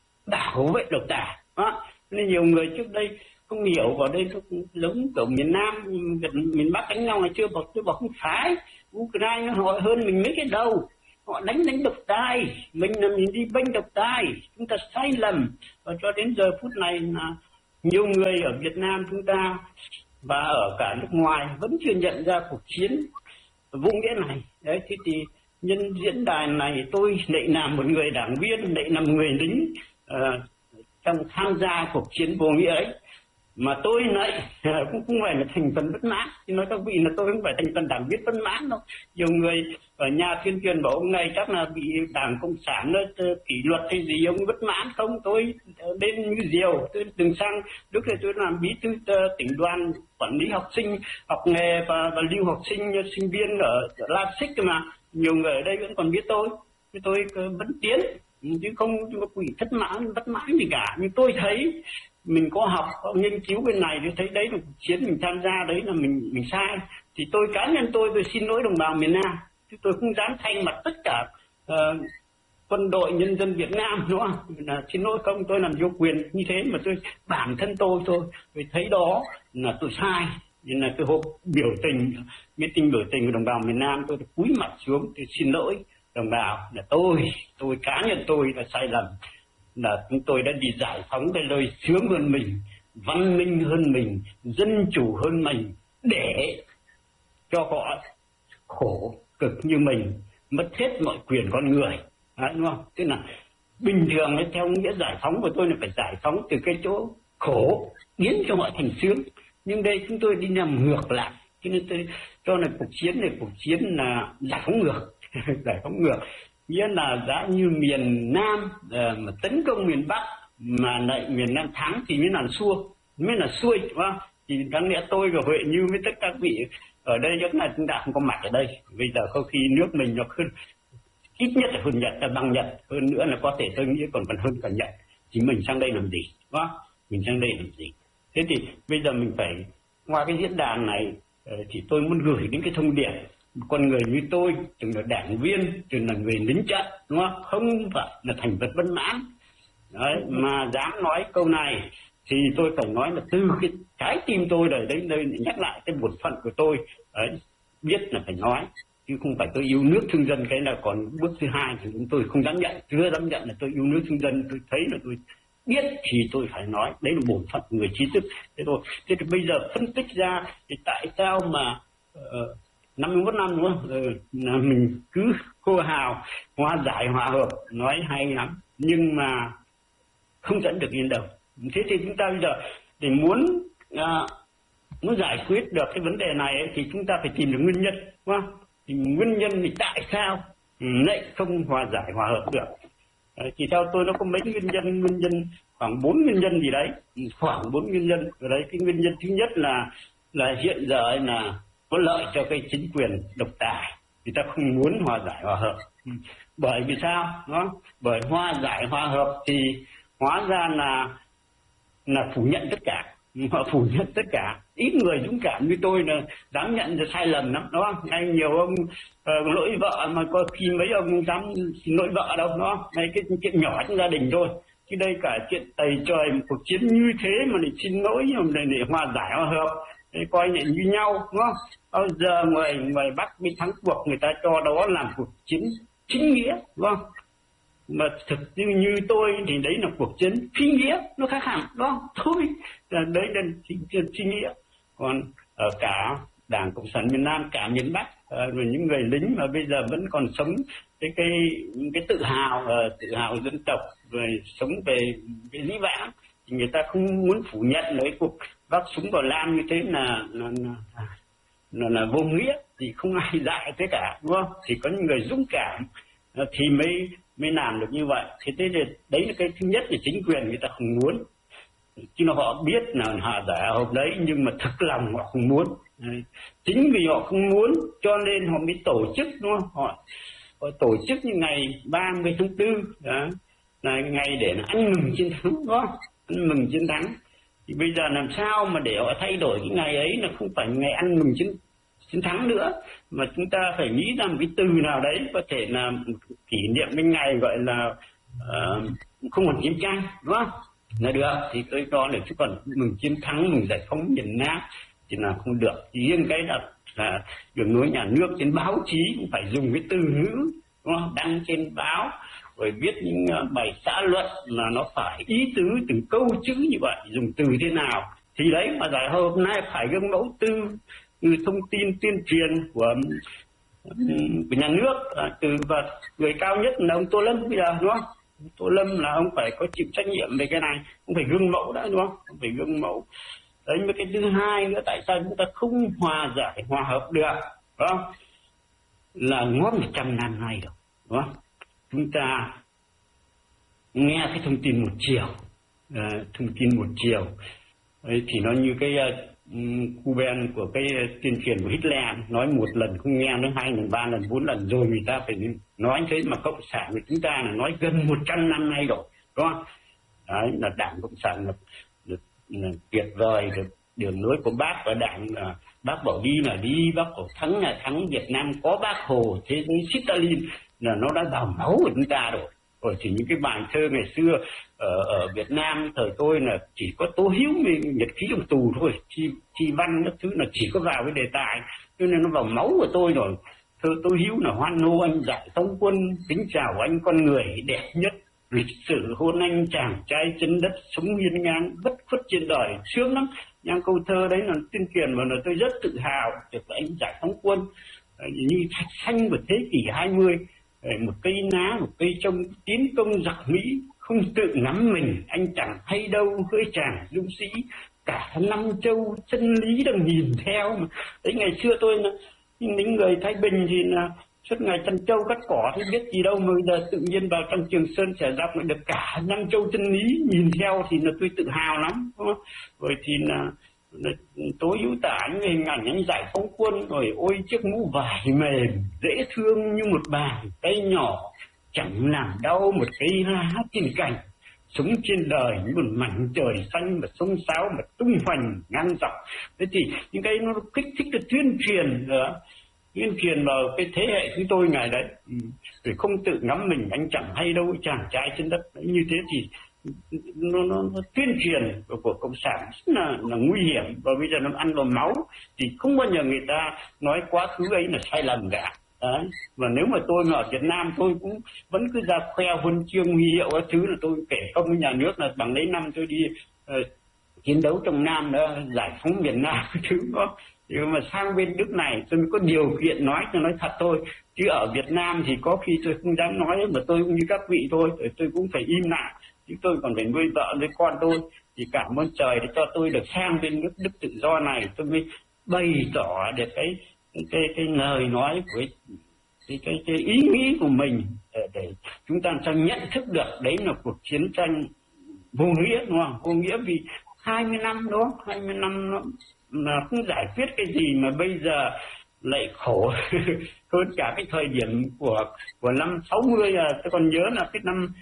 bảo vệ độc tài. Đó. Nên nhiều người trước đây không hiểu vào đây nó giống kiểu miền Nam, miền Bắc đánh nhau này chưa, bảo tôi bảo không phải. Ukraine họ hơn mình mấy cái đầu, họ đánh đánh độc tài, mình là mình đi bênh độc tài, chúng ta sai lầm. Và cho đến giờ phút này là nhiều người ở Việt Nam chúng ta và ở cả nước ngoài vẫn chưa nhận ra cuộc chiến vô nghĩa này. Đấy, thế thì nhân diễn đàn này tôi lại làm một người đảng viên, lại làm người lính uh, trong tham gia cuộc chiến vô nghĩa ấy, mà tôi lại cũng không phải là thành phần bất mãn. Thì nói các vị là tôi không phải thành phần đảng viên bất mãn đâu. Nhiều người ở nhà tuyên truyền bảo ông này chắc là bị đảng cộng sản nó kỷ luật hay gì, ông bất mãn không? Tôi đến như diều, tôi từng sang lúc này tôi làm bí thư tỉnh đoàn quản lý học sinh học nghề và, và lưu học sinh sinh viên ở, ở La Xích, mà nhiều người ở đây vẫn còn biết tôi, tôi vẫn tiến chứ không có quỷ thất mãn bất mãn gì cả. Nhưng tôi thấy mình có học, có nghiên cứu bên này, tôi thấy đấy là cuộc chiến mình tham gia đấy là mình mình sai, thì tôi cá nhân tôi tôi xin lỗi đồng bào miền Nam, chứ tôi không dám thay mặt tất cả uh, quân đội nhân dân Việt Nam, đúng không? Là xin lỗi không, tôi làm vô quyền như thế, mà tôi bản thân tôi thôi, tôi thấy đó là tôi sai, nên là tôi hôm biểu tình, meeting biểu tình của đồng bào miền Nam, tôi cúi mặt xuống, tôi xin lỗi đồng bào, là tôi, tôi cá nhân tôi là sai lầm, là chúng tôi đã đi giải phóng cái lời sướng hơn mình, văn minh hơn mình, dân chủ hơn mình, để cho họ khổ cực như mình, mất hết mọi quyền con người. Đấy, đúng không? Tức là bình thường ấy, theo nghĩa giải phóng của tôi là phải giải phóng từ cái chỗ khổ biến cho họ thành sướng, nhưng đây chúng tôi đi làm ngược lại, cho nên tôi cho là cuộc chiến này cuộc chiến là giải phóng ngược. Giải phóng ngược nghĩa là đã như miền Nam uh, mà tấn công miền Bắc mà lại miền Nam thắng thì mới là xua, mới là xuôi, đúng không? Thì đáng lẽ tôi và Huệ Như với tất cả các vị ở đây chắc là chúng ta không có mặt ở đây. Bây giờ có khi nước mình nó hơn, ít nhất là hơn Nhật, là bằng Nhật, hơn nữa là có thể tôi nghĩ còn còn hơn cả Nhật. Thì mình sang đây làm gì, đúng không? Mình sang đây làm gì? Thế thì bây giờ mình phải qua cái diễn đàn này uh, thì tôi muốn gửi đến cái thông điệp, con người như tôi, từng là đảng viên, từng là người lính trận, đúng không? Không phải là thành vật bất mãn. Đấy, mà dám nói câu này thì tôi phải nói là từ cái trái tim tôi rồi đấy, đây nhắc lại cái bổn phận của tôi. Đấy, biết là phải nói, chứ không phải tôi yêu nước thương dân, cái là còn bước thứ hai thì chúng tôi không dám nhận, chưa dám nhận là tôi yêu nước thương dân. Tôi thấy là tôi biết thì tôi phải nói, đấy là bổn phận người trí thức. Thế thôi. Thế thì bây giờ phân tích ra thì tại sao mà uh, năm mươi mốt năm, đúng không? Ừ, là mình cứ hô hào hòa giải hòa hợp, nói hay lắm nhưng mà không dẫn được đến đâu. Thế thì chúng ta bây giờ để muốn à, muốn giải quyết được cái vấn đề này ấy, thì chúng ta phải tìm được nguyên nhân, đúng không? Thì nguyên nhân thì tại sao lại không hòa giải hòa hợp được? Đấy, thì theo tôi nó có mấy nguyên nhân, nguyên nhân khoảng bốn nguyên nhân gì đấy, khoảng bốn nguyên nhân. Ở đấy cái nguyên nhân thứ nhất là là hiện giờ ấy là có lợi cho cái chính quyền độc tài, người ta không muốn hòa giải hòa hợp. Bởi vì sao? Đó, bởi hòa giải hòa hợp thì hóa ra là là phủ nhận tất cả, họ phủ nhận tất cả. Ít người dũng cảm như tôi là dám nhận ra sai lầm lắm, đúng không? Ngay nhiều ông uh, lỗi vợ mà có khi mấy ông dám xin lỗi vợ đâu, đúng không? Ngay cái chuyện nhỏ trong gia đình thôi. Chứ đây cả chuyện tày trời một cuộc chiến như thế mà để xin lỗi để, để hòa giải hòa hợp, để coi như như nhau, đúng không? Bao giờ người người Bắc bên thắng cuộc người ta cho đó làm cuộc chiến chính nghĩa, đúng không? Mà thực như, như tôi thì đấy là cuộc chiến phi nghĩa, nó khác hẳn, đúng không? Thôi, đấy là chính nghĩa. Còn ở cả Đảng Cộng sản miền Nam, cả miền Bắc, rồi những người lính mà bây giờ vẫn còn sống cái cái cái tự hào tự hào dân tộc, rồi sống về cái lý vãng, thì người ta không muốn phủ nhận lấy cuộc vác súng vào Lam như thế là là, là, là, là vô nghĩa, thì không ai dạy thế cả, đúng không? Thì có những người dũng cảm thì mới mới làm được như vậy. Thì thế là đấy là cái thứ nhất là chính quyền người ta không muốn, chứ họ biết là họ giả hộp đấy nhưng mà thực lòng họ không muốn. Đấy. Chính vì họ không muốn cho nên họ mới tổ chức, đúng không? Họ, họ tổ chức như ngày ba mươi tháng tư đó, là ngày để ăn mừng chiến thắng, đúng không? Ăn mừng chiến thắng. Thì bây giờ làm sao mà để họ thay đổi cái ngày ấy là không phải ngày ăn mừng chiến chiến thắng nữa, mà chúng ta phải nghĩ ra một cái từ nào đấy có thể là kỷ niệm cái ngày gọi là uh, không còn chiến tranh, đúng không? Là được thì tôi cho là chứ còn mừng chiến thắng, mừng giải phóng miền Nam thì là không được. Thì riêng cái là, là đường lối nhà nước trên báo chí cũng phải dùng cái từ ngữ, đúng không? Đăng trên báo rồi viết những bài xã luận là nó phải ý tứ từng câu chữ như vậy, dùng từ thế nào thì đấy mà giải hôm nay phải gương mẫu từ thông tin tuyên truyền của, của nhà nước, từ và người cao nhất là ông Tô Lâm bây giờ, đúng không? Tô Lâm là ông phải có chịu trách nhiệm về cái này, ông phải gương mẫu đã, đúng không? Ông phải gương mẫu. Đấy, với cái thứ hai nữa, tại sao chúng ta không hòa giải hòa hợp được, đúng không? Là ngót một trăm năm nay rồi, đúng không? Chúng ta nghe cái thông tin một chiều, uh, thông tin một chiều đấy, thì nó như cái uh, Cuban của cái tuyên truyền của Hitler, nói một lần không nghe, nói hai lần, ba lần, bốn lần rồi người ta phải nói thế. Mà Cộng sản của chúng ta là nói gần một trăm năm nay rồi, đúng không? Đấy, là Đảng Cộng sản là, là, là tuyệt vời, được đường lối của bác và Đảng là bác bảo đi là đi, bác bảo thắng là thắng. Việt Nam có Bác Hồ, thế giới Stalin là nó đã vào máu của chúng ta rồi. Rồi thì những cái bài thơ ngày xưa ở, ở Việt Nam thời tôi là chỉ có Tố Hữu với nhật ký trong tù thôi, chi, chi văn các thứ là chỉ có vào cái đề tài, cho nên nó vào máu của tôi rồi. Thơ Tố Hữu là hoan hô anh giải phóng quân, kính chào anh con người đẹp nhất, lịch sử hôn anh chàng trai chân đất, sống hiên ngang bất khuất trên đời, sướng lắm. Những câu thơ đấy là tuyên truyền mà là tôi rất tự hào được anh giải phóng quân. Như thạch xanh của thế kỷ hai mươi, một cây ná, một cây trông tiến công giặc Mỹ, không tự ngắm mình anh chẳng hay đâu, hỡi chàng dũng sĩ, cả năm châu chân lý đang nhìn theo. Đấy, ngày xưa tôi là những người Thái Bình thì là suốt ngày chăn trâu cắt cỏ thì biết gì đâu, mà bây giờ tự nhiên vào trong Trường Sơn Trẻ Dọc lại được cả năm châu chân lý nhìn theo thì là tôi tự hào lắm, đúng không? Rồi thì là Tố Hữu tả những hình ảnh anh giải phóng quân, rồi ôi chiếc mũ vải mềm dễ thương như một bàn tay nhỏ, chẳng làm đau một cây lá trên cành, sống trên đời như một mảnh trời xanh mà xông xáo mà tung hoành ngang dọc. Thế thì những cái nó kích thích cái tuyên truyền nữa, tuyên truyền vào cái thế hệ chúng tôi ngày đấy, rồi không tự ngắm mình anh chẳng hay đâu, chàng trai trên đất. Đấy, như thế thì nó, nó, nó tuyên truyền của, của cộng sản rất là, là nguy hiểm, và bây giờ nó ăn vào máu thì không bao giờ người ta nói quá khứ ấy là sai lầm cả. Đấy. Và nếu mà tôi mà ở Việt Nam tôi cũng vẫn cứ ra khoe huân chương huy hiệu các thứ, là tôi kể công với nhà nước là bằng đấy năm tôi đi uh, chiến đấu trong Nam đó, giải phóng miền Nam cái thứ đó. Nhưng mà sang bên nước này tôi mới có điều kiện nói cho nói thật thôi, chứ ở Việt Nam thì có khi tôi không dám nói, mà tôi cũng như các vị thôi, tôi cũng phải im lặng, chứ tôi còn phải nuôi vợ nuôi con tôi. Thì cảm ơn trời để cho tôi được sang bên nước Đức tự do này, tôi mới bày tỏ được cái cái cái lời nói của cái cái, cái ý nghĩ của mình, để, để chúng ta sao nhận thức được đấy là cuộc chiến tranh vô nghĩa, đúng không? Vô nghĩa vì hai mươi năm đó, hai mươi năm nó mà không giải quyết cái gì, mà bây giờ lại khổ hơn cả cái thời điểm của của năm sáu mươi. À, tôi còn nhớ là cái năm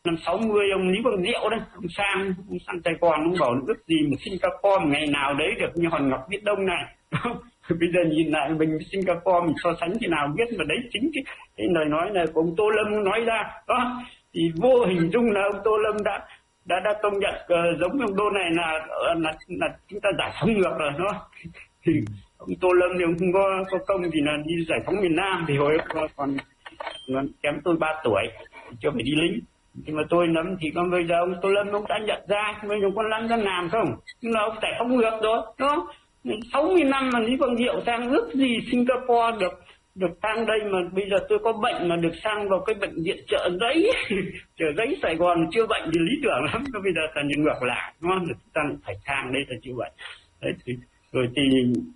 năm sáu mươi ông Lý Quang Diệu đấy, ông sang ông sang Sài Gòn, ông bảo ước gì mà Singapore một ngày nào đấy được như hòn ngọc viễn đông này. Bây giờ nhìn lại mình với Singapore mình so sánh thế nào biết, mà đấy chính cái, cái lời nói này của ông Tô Lâm nói ra đó, thì vô hình dung là ông Tô Lâm đã đã đã công nhận uh, giống ông Đô này là, là là chúng ta giải phóng ngược rồi đó. Thì ông Tô Lâm thì ông không có, có công thì là đi giải phóng miền Nam, thì hồi còn, còn, còn kém tôi ba tuổi chưa phải đi lính. Nhưng mà tôi nắm thì còn bây giờ ông Tô Lâm ông đã nhận ra bây giờ con lăn ra làm không, nhưng mà ông giải phóng ngược rồi đó. sáu mươi năm mà Lý Quang Diệu sang ước gì Singapore được được sang đây, mà bây giờ tôi có bệnh mà được sang vào cái bệnh viện Chợ Giấy Chợ Giấy Sài Gòn chưa bệnh thì lý tưởng lắm, bây giờ là nhìn ngược lại đúng không, ta phải sang đây là chịu bệnh đấy. Thì, rồi thì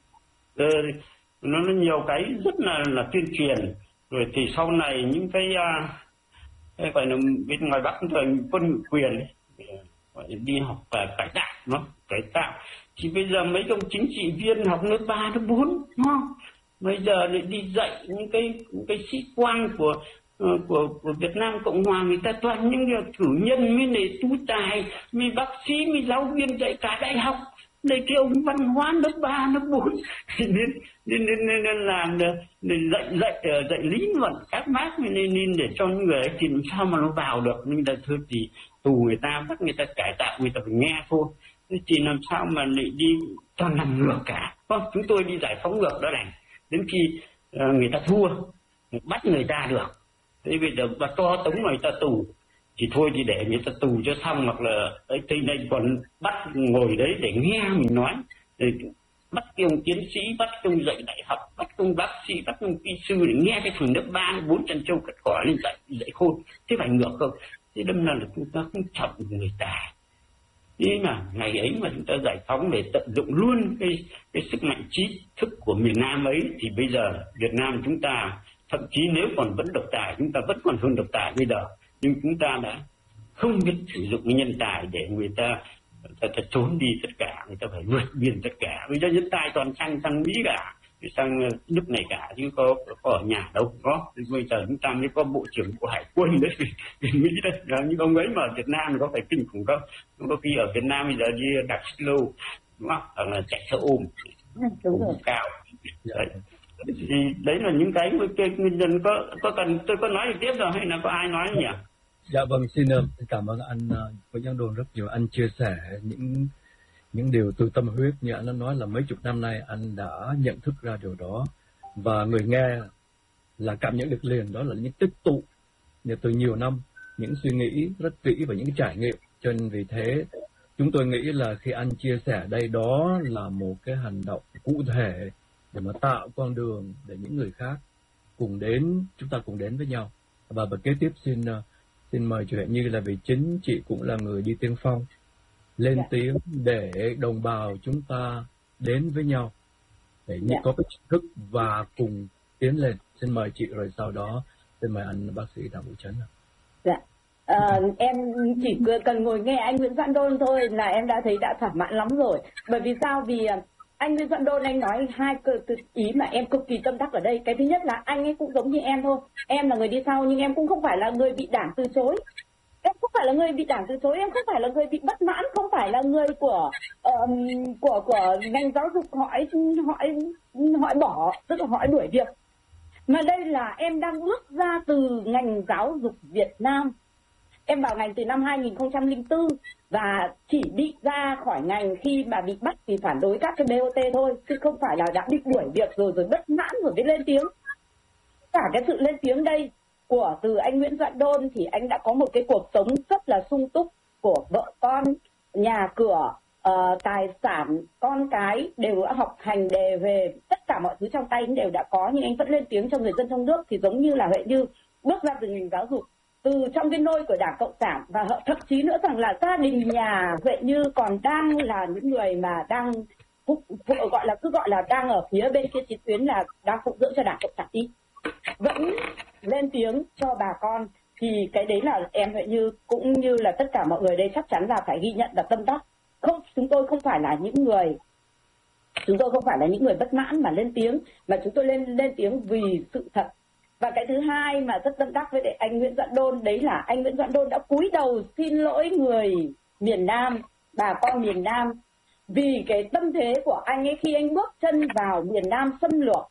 uh, nó, nó nhiều cái rất là là tuyên truyền, rồi thì sau này những cái, uh, cái gọi là bên ngoài Bắc rồi quân quyền ấy, gọi là đi học và cải tạo nó cải tạo, thì bây giờ mấy ông chính trị viên học lớp ba lớp bốn đúng không, bây giờ lại đi dạy những cái những cái sĩ quan của uh, của của Việt Nam Cộng Hòa, người ta toàn những người cử nhân mới này tú tài, mới bác sĩ, mới giáo viên dạy cả đại học, đây cái ông văn hóa lớp ba lớp bốn nên nên nên nên, nên làm để dạy dạy dạy lý luận các bác nên nên để cho những người ấy thì làm sao mà nó vào được, nhưng là thôi thì tù người ta bắt người ta cải tạo, người ta phải nghe thôi, thì làm sao mà lại đi toàn làm ngược cả. Không, chúng tôi đi giải phóng ngược đó này, đến khi uh, người ta thua bắt người ta được, thế bây giờ bà to tống người ta tù thì thôi thì để người ta tù cho xong, hoặc là ấy thì đây còn bắt ngồi đấy để nghe mình nói, để bắt cái ông tiến sĩ, bắt cái ông dạy đại học, bắt cái ông bác sĩ, bắt cái ông kỹ sư để nghe cái thằng lớp ba bốn chân châu cắt cỏ lên dạy dạy khôn, thế phải ngược không? Thế đâm ra là chúng ta không trọng người ta. Thế mà ngày ấy mà chúng ta giải phóng để tận dụng luôn cái cái sức mạnh trí thức của miền Nam ấy, thì bây giờ Việt Nam chúng ta thậm chí nếu còn vẫn độc tài, chúng ta vẫn còn hơn độc tài bây giờ, nhưng chúng ta đã không biết sử dụng cái nhân tài để người ta, ta, ta trốn đi tất cả, người ta phải vượt biên tất cả. Bây giờ nhân tài toàn sang sang Mỹ cả, sang nước này cả, chứ có, có ở nhà đâu có. Bây giờ chúng ta mới có bộ trưởng bộ hải quân đấy, Mỹ đấy, nhưng ông ấy mà ở Việt Nam có phải kinh khủng không? Có khi ở Việt Nam bây giờ đi đạp xích lô, đúng không? Hoặc là chạy xe ôm, đúng rồi, cao. Đấy. Thì đấy là những cái nguyên nhân. Có có cần tôi có nói tiếp rồi hay là có ai nói nhỉ? Dạ vâng, xin cảm ơn anh Nguyễn Văn Đôn rất nhiều. Anh chia sẻ những những điều từ tâm huyết, như anh đã nói là mấy chục năm nay anh đã nhận thức ra điều đó, và người nghe là cảm nhận được liền, đó là những tích tụ từ nhiều năm, những suy nghĩ rất kỹ và những trải nghiệm. Cho nên vì thế chúng tôi nghĩ là khi anh chia sẻ đây, đó là một cái hành động cụ thể để mà tạo con đường để những người khác cùng đến, chúng ta cùng đến với nhau. Và và kế tiếp xin xin mời chị Huệ Như, là vì chính chị cũng là người đi tiên phong lên dạ. tiếng để đồng bào chúng ta đến với nhau, để dạ. có cái trí thức và cùng tiến lên. Xin mời chị, rồi sau đó xin mời anh bác sĩ Đặng Vũ Trấn. Dạ. À, em chỉ cần ngồi nghe anh Nguyễn Văn Đôn thôi là em đã thấy đã thỏa mãn lắm rồi. Bởi vì sao? Vì anh Nguyễn Văn Đôn anh nói hai cái ý mà em cực kỳ tâm đắc ở đây. Cái thứ nhất là anh ấy cũng giống như em thôi. Em là người đi sau nhưng em cũng không phải là người bị đảng từ chối. Em không phải là người bị đảng từ chối, em không phải là người bị bất mãn, không phải là người của um, của của ngành giáo dục hỏi hỏi hỏi bỏ, tức là hỏi đuổi việc. Mà đây là em đang bước ra từ ngành giáo dục Việt Nam. Em vào ngành từ năm hai nghìn không trăm lẻ bốn và chỉ bị ra khỏi ngành khi mà bị bắt vì phản đối các cái bê o tê thôi, chứ không phải là đã bị đuổi việc rồi rồi bất mãn rồi mới lên tiếng. Cả cái sự lên tiếng đây của từ anh Nguyễn Văn Đôn thì anh đã có một cái cuộc sống rất là sung túc, của vợ con, nhà cửa, uh, tài sản, con cái đều đã học hành đề về, tất cả mọi thứ trong tay anh đều đã có, nhưng anh vẫn lên tiếng cho người dân trong nước. Thì giống như là Huệ Như bước ra từ ngành giáo dục, từ trong cái nôi của Đảng Cộng sản, và thậm chí nữa rằng là gia đình nhà Huệ Như còn đang là những người mà đang phụ, phụ, gọi là cứ gọi là đang ở phía bên kia chiến tuyến, là đang phụng dưỡng cho Đảng Cộng sản đi, vẫn lên tiếng cho bà con. Thì cái đấy là em Huệ Như cũng như là tất cả mọi người đây chắc chắn là phải ghi nhận và tâm đắc. Không, chúng tôi không phải là những người chúng tôi không phải là những người bất mãn mà lên tiếng, mà chúng tôi lên lên tiếng vì sự thật, Và cái thứ hai mà rất tâm đắc với lại anh Nguyễn Doãn Đôn, đấy là anh Nguyễn Doãn Đôn đã cúi đầu xin lỗi người miền Nam, bà con miền Nam, vì cái tâm thế của anh ấy khi anh bước chân vào miền Nam xâm lược,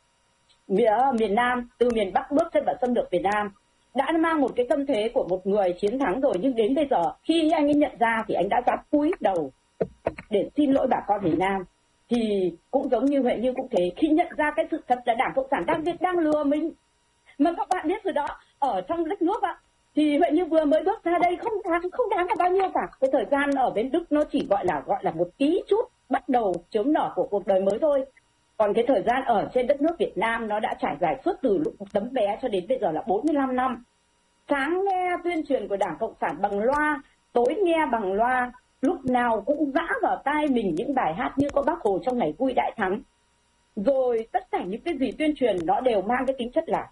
miền Nam, từ miền Bắc bước chân vào xâm lược miền Nam, đã mang một cái tâm thế của một người chiến thắng rồi. Nhưng đến bây giờ khi anh ấy nhận ra thì anh đã dám cúi đầu để xin lỗi bà con miền Nam. Thì cũng giống như Huệ Như cũng thế, khi nhận ra cái sự thật là Đảng Cộng sản đang đang lừa mình. Mà các bạn biết rồi đó, ở trong đất nước ạ, thì Huệ Như vừa mới bước ra đây không đáng không đáng là bao nhiêu cả. Cái thời gian ở bên Đức nó chỉ gọi là gọi là một tí chút bắt đầu chớm nở của cuộc đời mới thôi. Còn cái thời gian ở trên đất nước Việt Nam nó đã trải dài suốt từ lúc tấm bé cho đến bây giờ là bốn mươi lăm năm. Sáng nghe tuyên truyền của Đảng Cộng sản bằng loa, tối nghe bằng loa, lúc nào cũng giã vào tai mình những bài hát như có Bác Hồ trong ngày vui đại thắng. Rồi tất cả những cái gì tuyên truyền nó đều mang cái tính chất là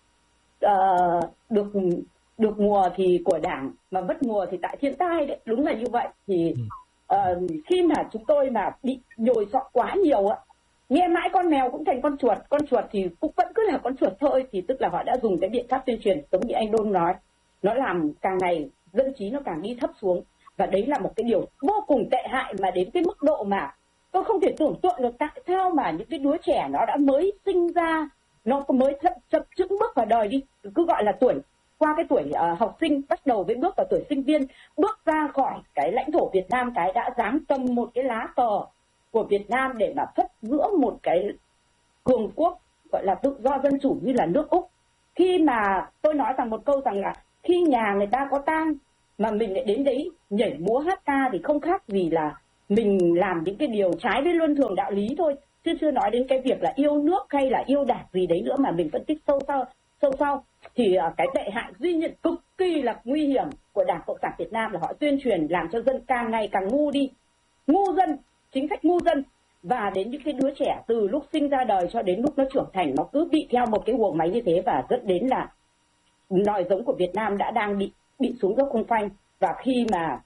uh, được được mùa thì của Đảng, mà mất mùa thì tại thiên tai đấy, đúng là như vậy. Thì uh, khi mà chúng tôi mà bị nhồi sọ quá nhiều ạ, nghe mãi con mèo cũng thành con chuột, con chuột thì cũng vẫn cứ là con chuột thôi, thì tức là họ đã dùng cái biện pháp tuyên truyền giống như anh Đôn nói, nó làm càng ngày dân trí nó càng đi thấp xuống. Và đấy là một cái điều vô cùng tệ hại, mà đến cái mức độ mà tôi không thể tưởng tượng được tại sao mà những cái đứa trẻ nó đã mới sinh ra, nó mới chậm chậm chững bước vào đời đi, cứ gọi là tuổi, qua cái tuổi uh, học sinh, bắt đầu với bước vào tuổi sinh viên, bước ra khỏi cái lãnh thổ Việt Nam, cái đã dám cầm một cái lá cờ của Việt Nam để mà phất giữa một cái cường quốc gọi là tự do dân chủ như là nước Úc. Khi mà tôi nói rằng một câu rằng là khi nhà người ta có tang mà mình lại đến đấy nhảy múa hát ca thì không khác gì là mình làm những cái điều trái với luân thường đạo lý thôi, chứ chưa nói đến cái việc là yêu nước hay là yêu Đảng gì đấy nữa mà mình phân tích sâu sau sâu sau thì cái tệ hại duy nhất cực kỳ là nguy hiểm của Đảng Cộng sản Việt Nam là họ tuyên truyền làm cho dân càng ngày càng ngu đi, ngu dân, chính sách ngu dân. Và đến những cái đứa trẻ từ lúc sinh ra đời cho đến lúc nó trưởng thành, nó cứ bị theo một cái guồng máy như thế, và dẫn đến là nòi giống của Việt Nam đã đang bị bị xuống dốc không phanh. Và khi mà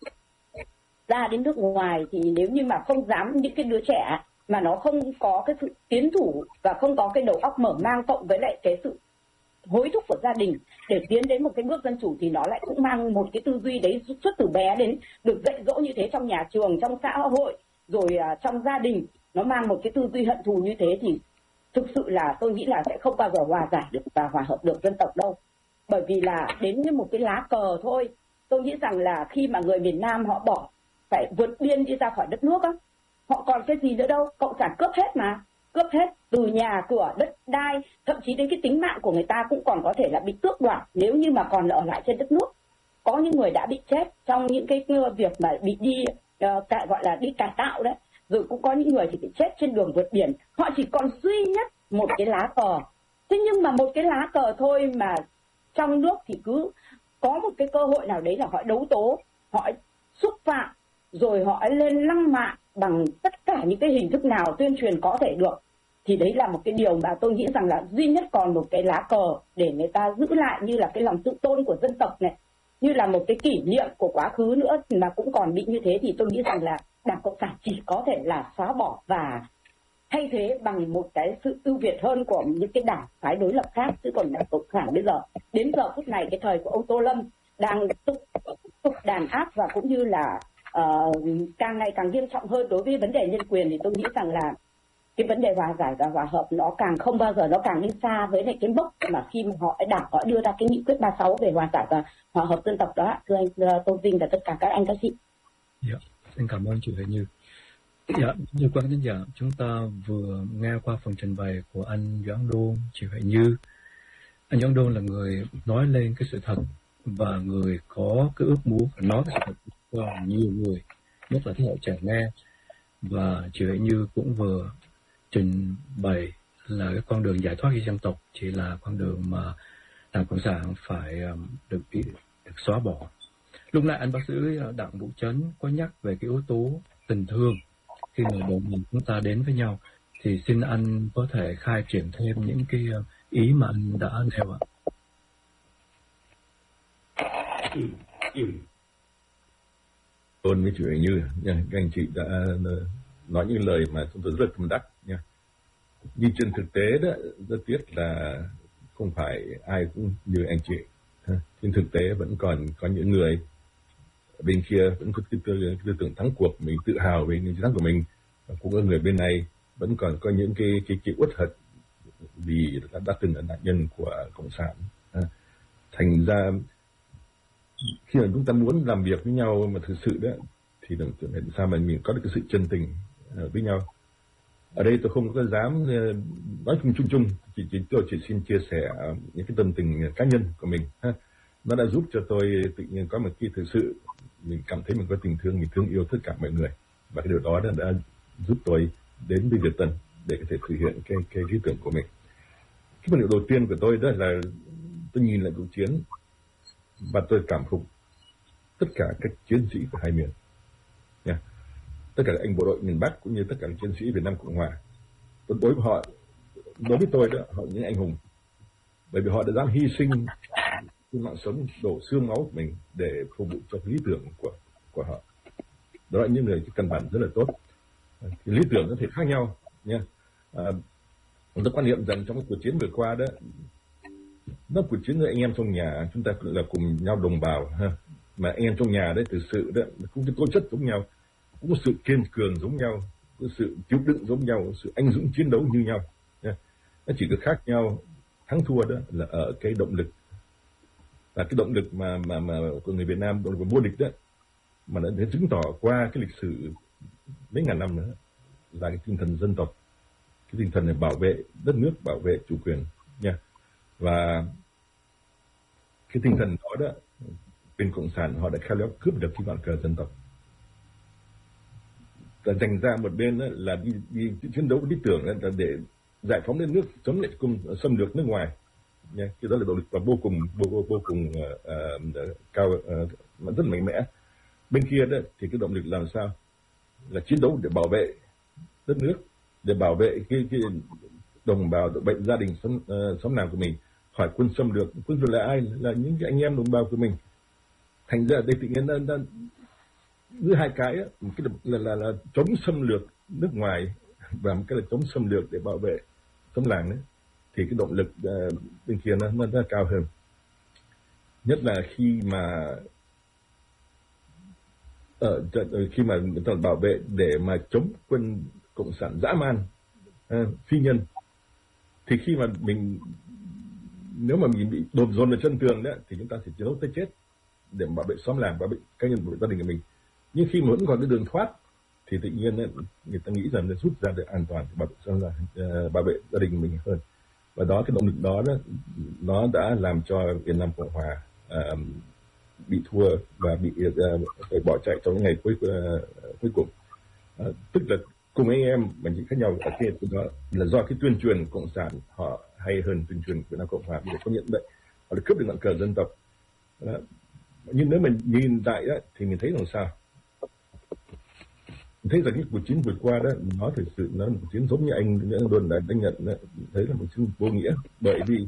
ra đến nước ngoài thì nếu như mà không dám, những cái đứa trẻ mà nó không có cái sự tiến thủ và không có cái đầu óc mở mang, cộng với lại cái sự hối thúc của gia đình để tiến đến một cái bước dân chủ, thì nó lại cũng mang một cái tư duy đấy suốt từ bé đến được dạy dỗ như thế trong nhà trường, trong xã hội, rồi uh, trong gia đình, nó mang một cái tư duy hận thù như thế, thì thực sự là tôi nghĩ là sẽ không bao giờ hòa giải được và hòa hợp được dân tộc đâu. Bởi vì là đến như một cái lá cờ thôi, tôi nghĩ rằng là khi mà người miền Nam họ bỏ phải vượt biên đi ra khỏi đất nước á, họ còn cái gì nữa đâu, cộng sản cướp hết mà, cướp hết từ nhà cửa, đất đai, thậm chí đến cái tính mạng của người ta cũng còn có thể là bị tước đoạt nếu như mà còn ở lại trên đất nước. Có những người đã bị chết trong những cái việc mà bị đi uh, cải, gọi là đi cải tạo đấy, rồi cũng có những người thì bị chết trên đường vượt biển. Họ chỉ còn duy nhất một cái lá cờ. Thế nhưng mà một cái lá cờ thôi mà trong nước thì cứ có một cái cơ hội nào đấy là họ đấu tố, họ xúc phạm, rồi họ lên lăng mạ bằng tất cả những cái hình thức nào tuyên truyền có thể được. Thì đấy là một cái điều mà tôi nghĩ rằng là duy nhất còn một cái lá cờ để người ta giữ lại như là cái lòng tự tôn của dân tộc này, như là một cái kỷ niệm của quá khứ nữa mà cũng còn bị như thế, thì tôi nghĩ rằng là Đảng Cộng sản chỉ có thể là xóa bỏ và thay thế bằng một cái sự ưu việt hơn của những cái đảng phái đối lập khác. Chứ còn Đảng Cộng sản bây giờ, đến giờ phút này, cái thời của ông Tô Lâm đang tục, tục đàn áp và cũng như là uh, càng ngày càng nghiêm trọng hơn đối với vấn đề nhân quyền, thì tôi nghĩ rằng là cái vấn đề hòa giải và hòa hợp nó càng không bao giờ, nó càng đi xa với lại cái mốc mà khi mà họ đảng họ đưa ra cái nghị quyết ba mươi sáu về hòa giải và hòa hợp dân tộc đó. Thưa anh uh, Tô Vinh và tất cả các anh các chị. Dạ, xin cảm ơn chị Huệ Như. Dạ, như quan khán giả, chúng ta vừa nghe qua phần trình bày của anh Doãn Đôn, chị Huệ Như. Anh Doãn Đôn là người nói lên cái sự thật và người có cái ước muốn phải nói cái sự thật cho nhiều người, nhất là thế hệ trẻ nghe. Và chị Huệ Như cũng vừa trình bày là cái con đường giải thoát cho dân tộc chỉ là con đường mà Đảng Cộng sản phải được, được xóa bỏ. Lúc nãy anh bác sĩ Đặng Vũ Chấn có nhắc về cái yếu tố tình thương khi mà đồng mình chúng ta đến với nhau, thì xin anh có thể khai triển thêm những cái ý mà anh đã nêu ạ. Ơn với chị Huệ Như nha, các anh chị đã nói những lời mà chúng tôi rất tâm đắc nha. Nhưng trên thực tế đó, rất tiếc là không phải ai cũng như anh chị. Trên thực tế vẫn còn có những người bên kia vẫn có cái tư, cái tư tưởng thắng cuộc, mình tự hào về những chiến thắng của mình. Cũng có người bên này vẫn còn có những cái cái, cái uất hận vì đã, đã từng là nạn nhân của cộng sản. Thành ra khi mà chúng ta muốn làm việc với nhau mà thực sự đó thì làm sao mà mình có được cái sự chân tình với nhau. Ở đây tôi không có dám nói chung chung chung, chỉ, chỉ tôi chỉ xin chia sẻ những cái tâm tình cá nhân của mình. Nó đã giúp cho tôi tự nhiên có một cái thực sự mình cảm thấy mình có tình thương, mình thương yêu tất cả mọi người, và cái điều đó đã, đã giúp tôi đến với Việt Tân để có thể thực hiện cái cái lý tưởng của mình. Cái vật liệu đầu tiên của tôi đó là tôi nhìn lại cuộc chiến và tôi cảm phục tất cả các chiến sĩ của hai miền, nha. Tất cả các anh bộ đội miền Bắc cũng như tất cả các chiến sĩ Việt Nam Cộng Hòa. Đối với họ, đối với tôi đó, họ những anh hùng, bởi vì họ đã dám hy sinh mạng sống, đổ xương máu của mình để phục vụ cho lý tưởng của của họ. Đó là những người căn bản rất là tốt. Thì lý tưởng có thể khác nhau, nha. À, tôi quan niệm rằng trong cái cuộc chiến vừa qua đó, nó cuộc chiến với anh em trong nhà, chúng ta là cùng nhau đồng bào ha. Mà anh em trong nhà đấy thực sự đó cũng cái tố chất giống nhau, cũng có sự kiên cường giống nhau, có sự chịu đựng giống nhau, sự anh dũng chiến đấu như nhau, nha. Nó chỉ có khác nhau thắng thua đó là ở cái động lực, và cái động lực mà mà mà của người Việt Nam, động lực của vô địch đó, mà đã để chứng tỏ qua cái lịch sử mấy ngàn năm nữa là cái tinh thần dân tộc, cái tinh thần để bảo vệ đất nước, bảo vệ chủ quyền, nha. Và cái tinh thần đó đó, bên cộng sản họ đã khéo léo cướp được cái bàn cờ dân tộc, và dành ra một bên đó là đi, đi chiến đấu với lý tưởng là để giải phóng đất nước, chống lại cung xâm lược nước ngoài, nha. Cái đó là động lực và vô cùng vô, vô, vô cùng uh, uh, cao, uh, rất mạnh mẽ. Bên kia đó thì cái động lực làm sao là chiến đấu để bảo vệ đất nước, để bảo vệ cái, cái đồng bào, bệnh gia đình sống uh, sống làng của mình khỏi quân xâm lược. Quân xâm lược là ai? Là những cái anh em đồng bào của mình. Thành ra đây tự nhiên nó, nó giữa hai cái á, một cái là, là là chống xâm lược nước ngoài và một cái là chống xâm lược để bảo vệ sống làng đấy, thì cái động lực uh, bên kia nó nó rất cao hơn. Nhất là khi mà ở uh, khi mà người ta bảo vệ để mà chống quân cộng sản dã man, uh, phi nhân, thì khi mà mình nếu mà mình bị đột dồn vào chân tường đấy thì chúng ta sẽ chiến đấu tới chết để bảo vệ xóm làng, bảo vệ cá nhân, bảo vệ gia đình của mình. Nhưng khi mà vẫn còn cái đường thoát thì tự nhiên ấy, người ta nghĩ rằng là rút ra được an toàn, bảo vệ, uh, bảo vệ gia đình của mình hơn. Và đó, cái động lực đó, đó nó đã làm cho Việt Nam Cộng Hòa uh, bị thua và bị uh, phải bỏ chạy trong những ngày cuối uh, cuối cùng. Uh, tức là cùng anh em mà chỉ khác nhau ở cái đó là do cái tuyên truyền cộng sản họ hay hơn tuyên truyền Việt Nam Cộng Hòa, để công nhận vậy. Họ đã cướp được ngọn cờ dân tộc. Đó. Nhưng nếu mình nhìn lại đó, thì mình thấy làm sao? Mình thấy rằng cái cuộc chiến vừa qua đó, nó thực sự nó là một cuộc chiến giống như anh Đôn đã đánh nhận đó, thấy là một chiến vô nghĩa, bởi vì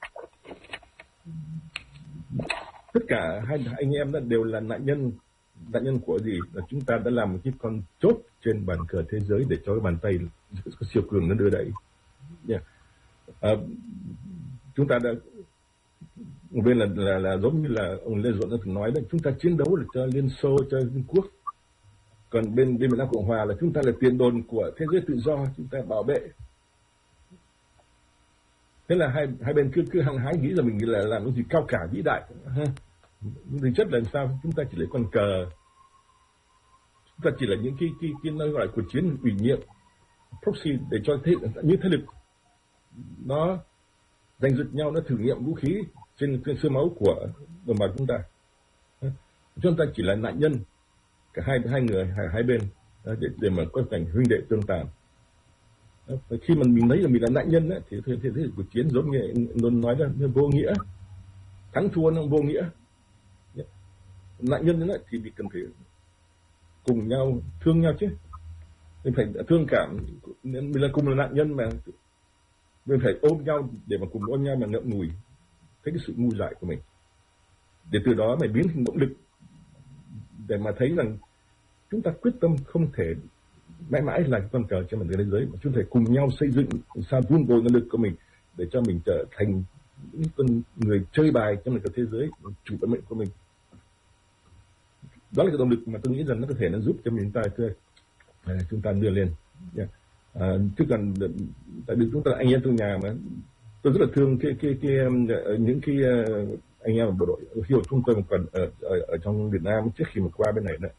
tất cả hai anh em đó đều là nạn nhân. Nạn nhân của gì? Là chúng ta đã làm một cái con chốt trên bàn cờ thế giới để cho cái bàn tay có siêu cường nó đưa đẩy. Yeah. À, chúng ta đã một bên là, là là giống như là ông Lê Duẩn đã từng nói đấy, chúng ta chiến đấu là cho Liên Xô, cho Liên Quốc, còn bên bên Việt Nam Cộng Hòa là chúng ta là tiền đồn của thế giới tự do, chúng ta bảo vệ. Thế là hai hai bên cứ cứ hăng hái nghĩ là mình là làm cái gì cao cả vĩ đại ha. Nhưng thực chất là sao? Chúng ta chỉ lấy con cờ, chúng ta chỉ là những cái cái cái nói gọi là cuộc chiến ủy nhiệm, proxy, để cho thế những thế lực nó giành giật nhau, nó thử nghiệm vũ khí trên, trên xương máu của đồng bào chúng ta. Chúng ta chỉ là nạn nhân, cả hai hai người hai, hai bên để để mà có cảnh huynh đệ tương tàn. Khi mà mình thấy là mình là nạn nhân ấy, thì thế thì cuộc chiến giống như luôn nói là vô nghĩa, thắng thua nó vô nghĩa. Nạn nhân ấy, thì bị cần phải cùng nhau thương nhau chứ, mình phải thương cảm, mình là cùng là nạn nhân mà mình phải ôm nhau để mà cùng ôm nhau mà ngậm ngùi thấy cái sự ngu dại của mình, để từ đó mà biến thành động lực để mà thấy rằng chúng ta quyết tâm không thể mãi mãi là cái con cờ trên mặt thế giới, mà chúng ta phải cùng nhau xây dựng sao vun bồi năng lực của mình để cho mình trở thành những con người chơi bài trong cái thế giới, chủ vận mệnh của mình. Đó là cái động lực mà tôi nghĩ rằng nó có thể nó giúp cho chúng ta chúng ta đưa lên. Yeah. À, chứ còn tại vì chúng ta anh em trong nhà mà tôi rất là thương cái cái cái, cái những cái anh em ở bộ đội khi mà chúng tôi còn ở, ở ở trong Việt Nam trước khi mà qua bên này nữa,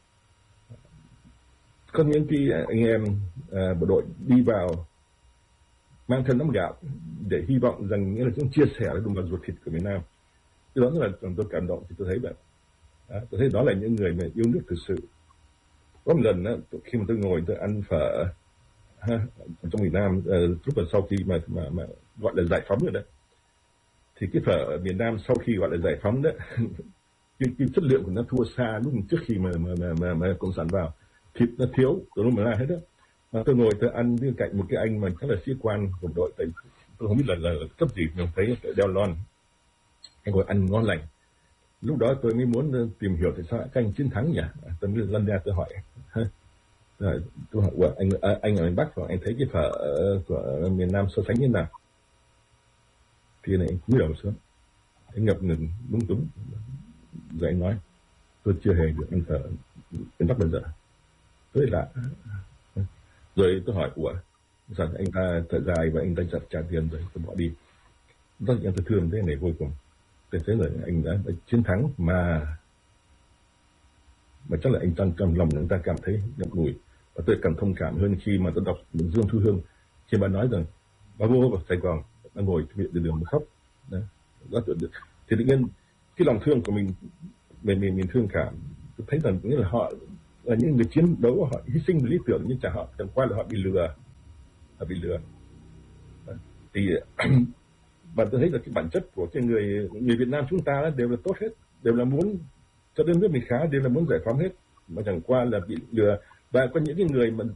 có những cái anh em à, bộ đội đi vào mang theo nắm gạo để hy vọng rằng nghĩa là chúng chia sẻ với đồng bào ruột thịt của miền Nam. Cái đó là tôi cảm động thì tôi thấy vậy. À, tôi thấy đó là những người mà yêu nước thực sự. Có một lần đó, khi mà tôi ngồi tôi ăn phở ha, trong miền Nam, uh, lúc mà sau khi mà, mà mà gọi là giải phóng rồi đấy, thì cái phở ở miền Nam sau khi gọi là giải phóng đấy, cái, cái chất lượng của nó thua xa lúc trước khi mà mà mà, mà, mà cộng sản vào, thịt nó thiếu, tôi không ra hết đó. Mà tôi ngồi tôi ăn bên cạnh một cái anh mà chắc là sĩ quan của đội, tại tôi không biết là, là cấp gì, nhưng thấy đeo lon, anh ngồi ăn ngon lành. Lúc đó tôi mới muốn tìm hiểu tại sao các anh chiến thắng nhỉ? Tôi mới lăn ra tôi hỏi. Rồi, tôi hỏi anh anh ở miền Bắc rồi anh thấy cái phở của miền Nam so sánh như thế nào? Thì này anh cúi đầu xuống, anh ngập ngừng lúng túng. Rồi anh nói tôi chưa hề được ăn phở miền Bắc bao giờ. Tôi lạ. Rồi tôi hỏi ủa sao anh ta thở dài và anh ta chặt trả tiền rồi tôi bỏ đi. Rất là tôi thương thế này vô cùng. Tôi thấy là anh đã, đã chiến thắng mà mà chắc là anh trong trong lòng người ta cảm thấy ngậm ngùi. Và tôi càng thông cảm hơn khi mà tôi đọc Dương Thu Hương khi bà nói rằng bà vô vào Sài Gòn đang ngồi viện đường đường mà khóc. Đó. Đó, thì tự nhiên cái lòng thương của mình mình mình, mình thương cảm. Tôi thấy rằng nghĩa là họ là những người chiến đấu, họ hy sinh lý tưởng nhưng chả họ chẳng qua là họ bị lừa, họ bị lừa. Đó. Thì và tôi thấy là cái bản chất của cái người người Việt Nam chúng ta đều là tốt hết, đều là muốn cho đất nước mình khá, đều là muốn giải phóng hết, mà chẳng qua là bị lừa. Và có những cái người mà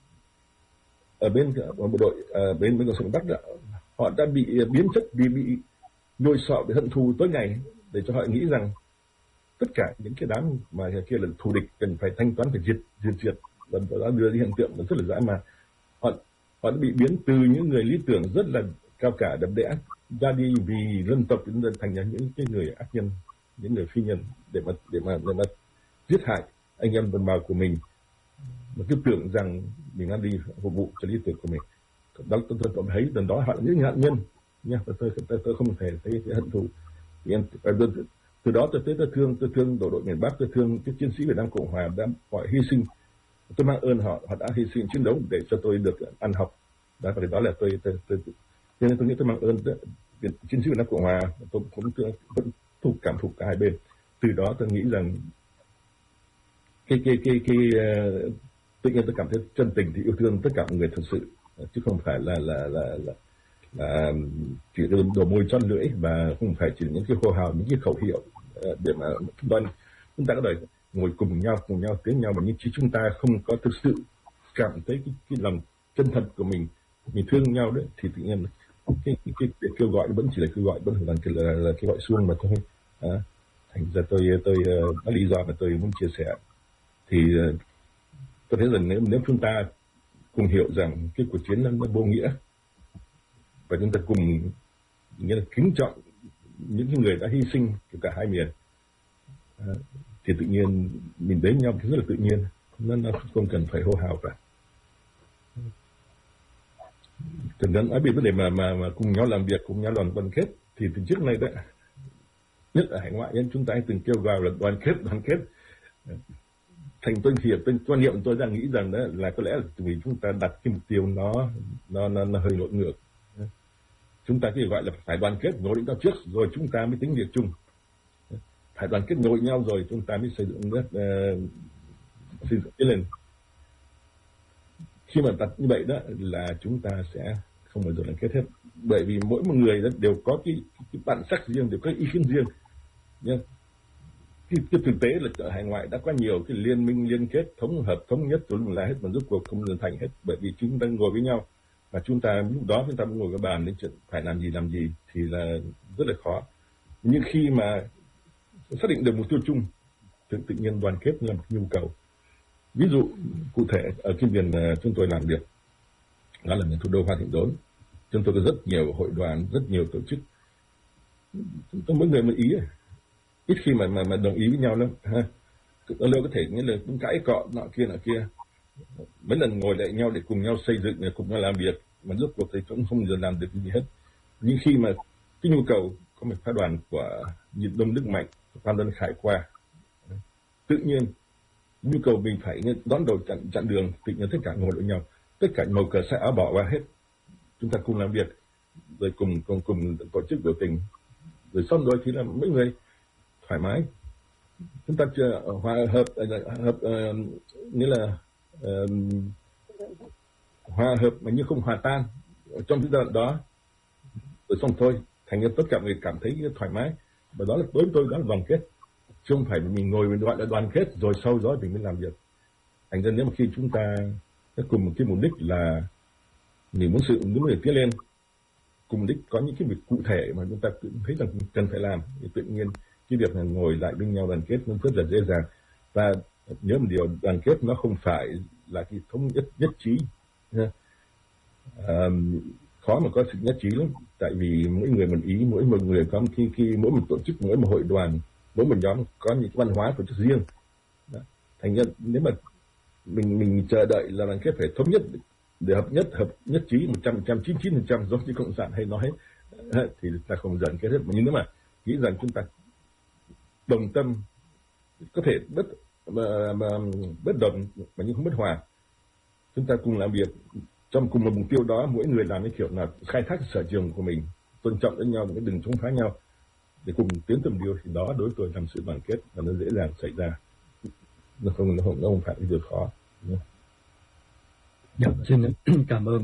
ở bên ở bộ đội ở bên bên Cộng Bắc đó, họ đã bị biến chất vì bị nhồi sọ, bị hận thù tối ngày để cho họ nghĩ rằng tất cả những cái đám mà kia là thù địch cần phải thanh toán, phải diệt diệt diệt và đó đưa đi hiện tượng rất là dã man. Họ họ đã bị biến từ những người lý tưởng rất là cao cả đậm đẽ ra đi vì dân tộc đến thành ra những cái người ác nhân, những người phi nhân để mà để mà để mà giết hại anh em đồng bào của mình, mà cứ tưởng rằng mình đang đi phục vụ cho lý tưởng của mình. Đó tôi, tôi, tôi thấy lần đó họ là những nạn nhân nha. Tôi, tôi, tôi, tôi không thể thấy cái hận thù. Từ, từ đó tôi thấy tôi thương tôi thương bộ đội miền Bắc, tôi thương cái chiến sĩ Việt Nam Cộng Hòa đã họ hy sinh. Tôi mang ơn họ, họ đã hy sinh chiến đấu để cho tôi được ăn học. Đó, và đó là tôi tôi, tôi, tôi cho nên tôi nghĩ tôi mang ơn chiến sĩ Việt Nam Cộng Hòa. Tôi cũng vẫn thuộc cảm phục cả hai bên. Từ đó tôi nghĩ rằng cái cái cái cái uh, tự nhiên tôi cảm thấy chân tình thì yêu thương tất cả mọi người thật sự, chứ không phải là là là là, là chỉ đồ môi chót lưỡi, và không phải chỉ những cái hô hào, những cái khẩu hiệu uh, để mà đoan chúng ta có đời ngồi cùng nhau cùng nhau tiếng nhau, mà nhưng chỉ chúng ta không có thực sự cảm thấy cái, cái lòng chân thật của mình, mình thương nhau đấy, thì tự nhiên cái cái, cái, cái kêu gọi vẫn chỉ là kêu gọi, vẫn là, là, là kêu gọi suông mà thôi. À, thành ra tôi tôi uh, có lý do mà tôi muốn chia sẻ. Thì uh, tôi thấy rằng nếu, nếu chúng ta cùng hiểu rằng cái cuộc chiến nó, nó vô nghĩa, và chúng ta cùng nghĩa là kính trọng những cái người đã hy sinh của cả hai miền, à, thì tự nhiên mình đến nhau rất là tự nhiên, nó, nó không cần phải hô hào cả. Cho nên ở bên vấn đề mà mà mà cùng nhau làm việc, cùng nhau làm đoàn kết, thì từ trước nay đấy, nhất là hải ngoại nhân chúng ta từng kêu gọi là đoàn kết, đoàn kết. Thành tôi hiểu, tôi quan niệm tôi đang nghĩ rằng đó là có lẽ là vì chúng ta đặt cái mục tiêu nó nó nó, nó hơi lộn ngược. Chúng ta chỉ gọi là phải đoàn kết ngồi đến cao trước rồi chúng ta mới tính việc chung. Phải đoàn kết ngồi nhau rồi chúng ta mới xây dựng nước uh, xây dựng cái lên. Khi mà đặt như vậy đó là chúng ta sẽ không bao giờ đoàn kết hết, bởi vì mỗi một người đều có cái, cái bản sắc riêng, đều có ý kiến riêng nhá. Cái, cái thực tế là ở hải ngoại đã có nhiều cái liên minh liên kết thống hợp thống nhất rồi là hết, mà rốt cuộc không được thành hết, bởi vì chúng ta ngồi với nhau và chúng ta lúc đó chúng ta ngồi cái bàn đến chuyện phải làm gì làm gì thì là rất là khó. Nhưng khi mà xác định được mục tiêu chung thì tự nhiên đoàn kết là một nhu cầu. Ví dụ cụ thể ở cái miền chúng tôi làm việc đó là miền thủ đô Hoa Thịnh Đốn, chúng tôi có rất nhiều hội đoàn, rất nhiều tổ chức tôi mỗi người một ý, ít khi mà mà mà đồng ý với nhau lắm ha. Lâu có thể nghĩa là cũng cãi cọ nọ kia nọ kia, mấy lần ngồi lại nhau để cùng nhau xây dựng, để cùng nhau làm việc, mà rốt cuộc thì cũng không giờ làm được gì hết. Nhưng khi mà cái nhu cầu có một phái đoàn của Nhật Đông Đức Mạnh, Phan Văn Khải qua, tự nhiên nhu cầu mình phải đón đầu chặn chặn đường, tự nhiên tất cả ngồi với nhau, tất cả màu cờ xã áo bỏ qua hết, chúng ta cùng làm việc, rồi cùng cùng cùng tổ chức biểu tình, rồi xong rồi thì là mấy người thoải mái, chúng ta chưa hòa hợp hợp uh, nghĩa là uh, hòa hợp mà như không hòa tan trong cái giai đoạn đó, rồi xong thôi, thành ra tất cả người cảm thấy thoải mái, và đó là đối với tôi đó là đoàn kết, chứ không phải mình ngồi mình gọi là đoàn kết rồi sau đó mình mới làm việc. Thành ra nếu mà khi chúng ta cùng một cái mục đích là mình muốn sự muốn để tiến lên, cùng mục đích có những cái việc cụ thể mà chúng ta cũng thấy rằng cần phải làm, thì tự nhiên cái việc là ngồi lại bên nhau đoàn kết nó rất là dễ dàng. Và nhớ một điều, đoàn kết nó không phải là cái thống nhất nhất trí. À, khó mà có sự nhất trí lắm, tại vì mỗi người một ý, mỗi một người có khi khi mỗi một tổ chức, mỗi một hội đoàn, mỗi một nhóm có những cái văn hóa tổ chức riêng. Đó. Thành ra nếu mà mình mình chờ đợi là đoàn kết phải thống nhất để hợp nhất hợp nhất trí một trăm phần trăm, chín mươi chín phần trăm giống như cộng sản hay nói thì ta không đoàn kết hết. Nhưng nếu mà nghĩ rằng chúng ta đồng tâm, có thể bất mà, mà bất đồng mà nhưng không bất hòa, chúng ta cùng làm việc trong cùng một mục tiêu đó, mỗi người làm cái kiểu là khai thác sở trường của mình, tôn trọng lẫn nhau, đừng chống phá nhau để cùng tiến tới mục tiêu, thì đó đối với tôi làm sự đoàn kết và nó dễ dàng xảy ra, nó không nó không, nó không phải cái việc khó. Dạ, xin cảm ơn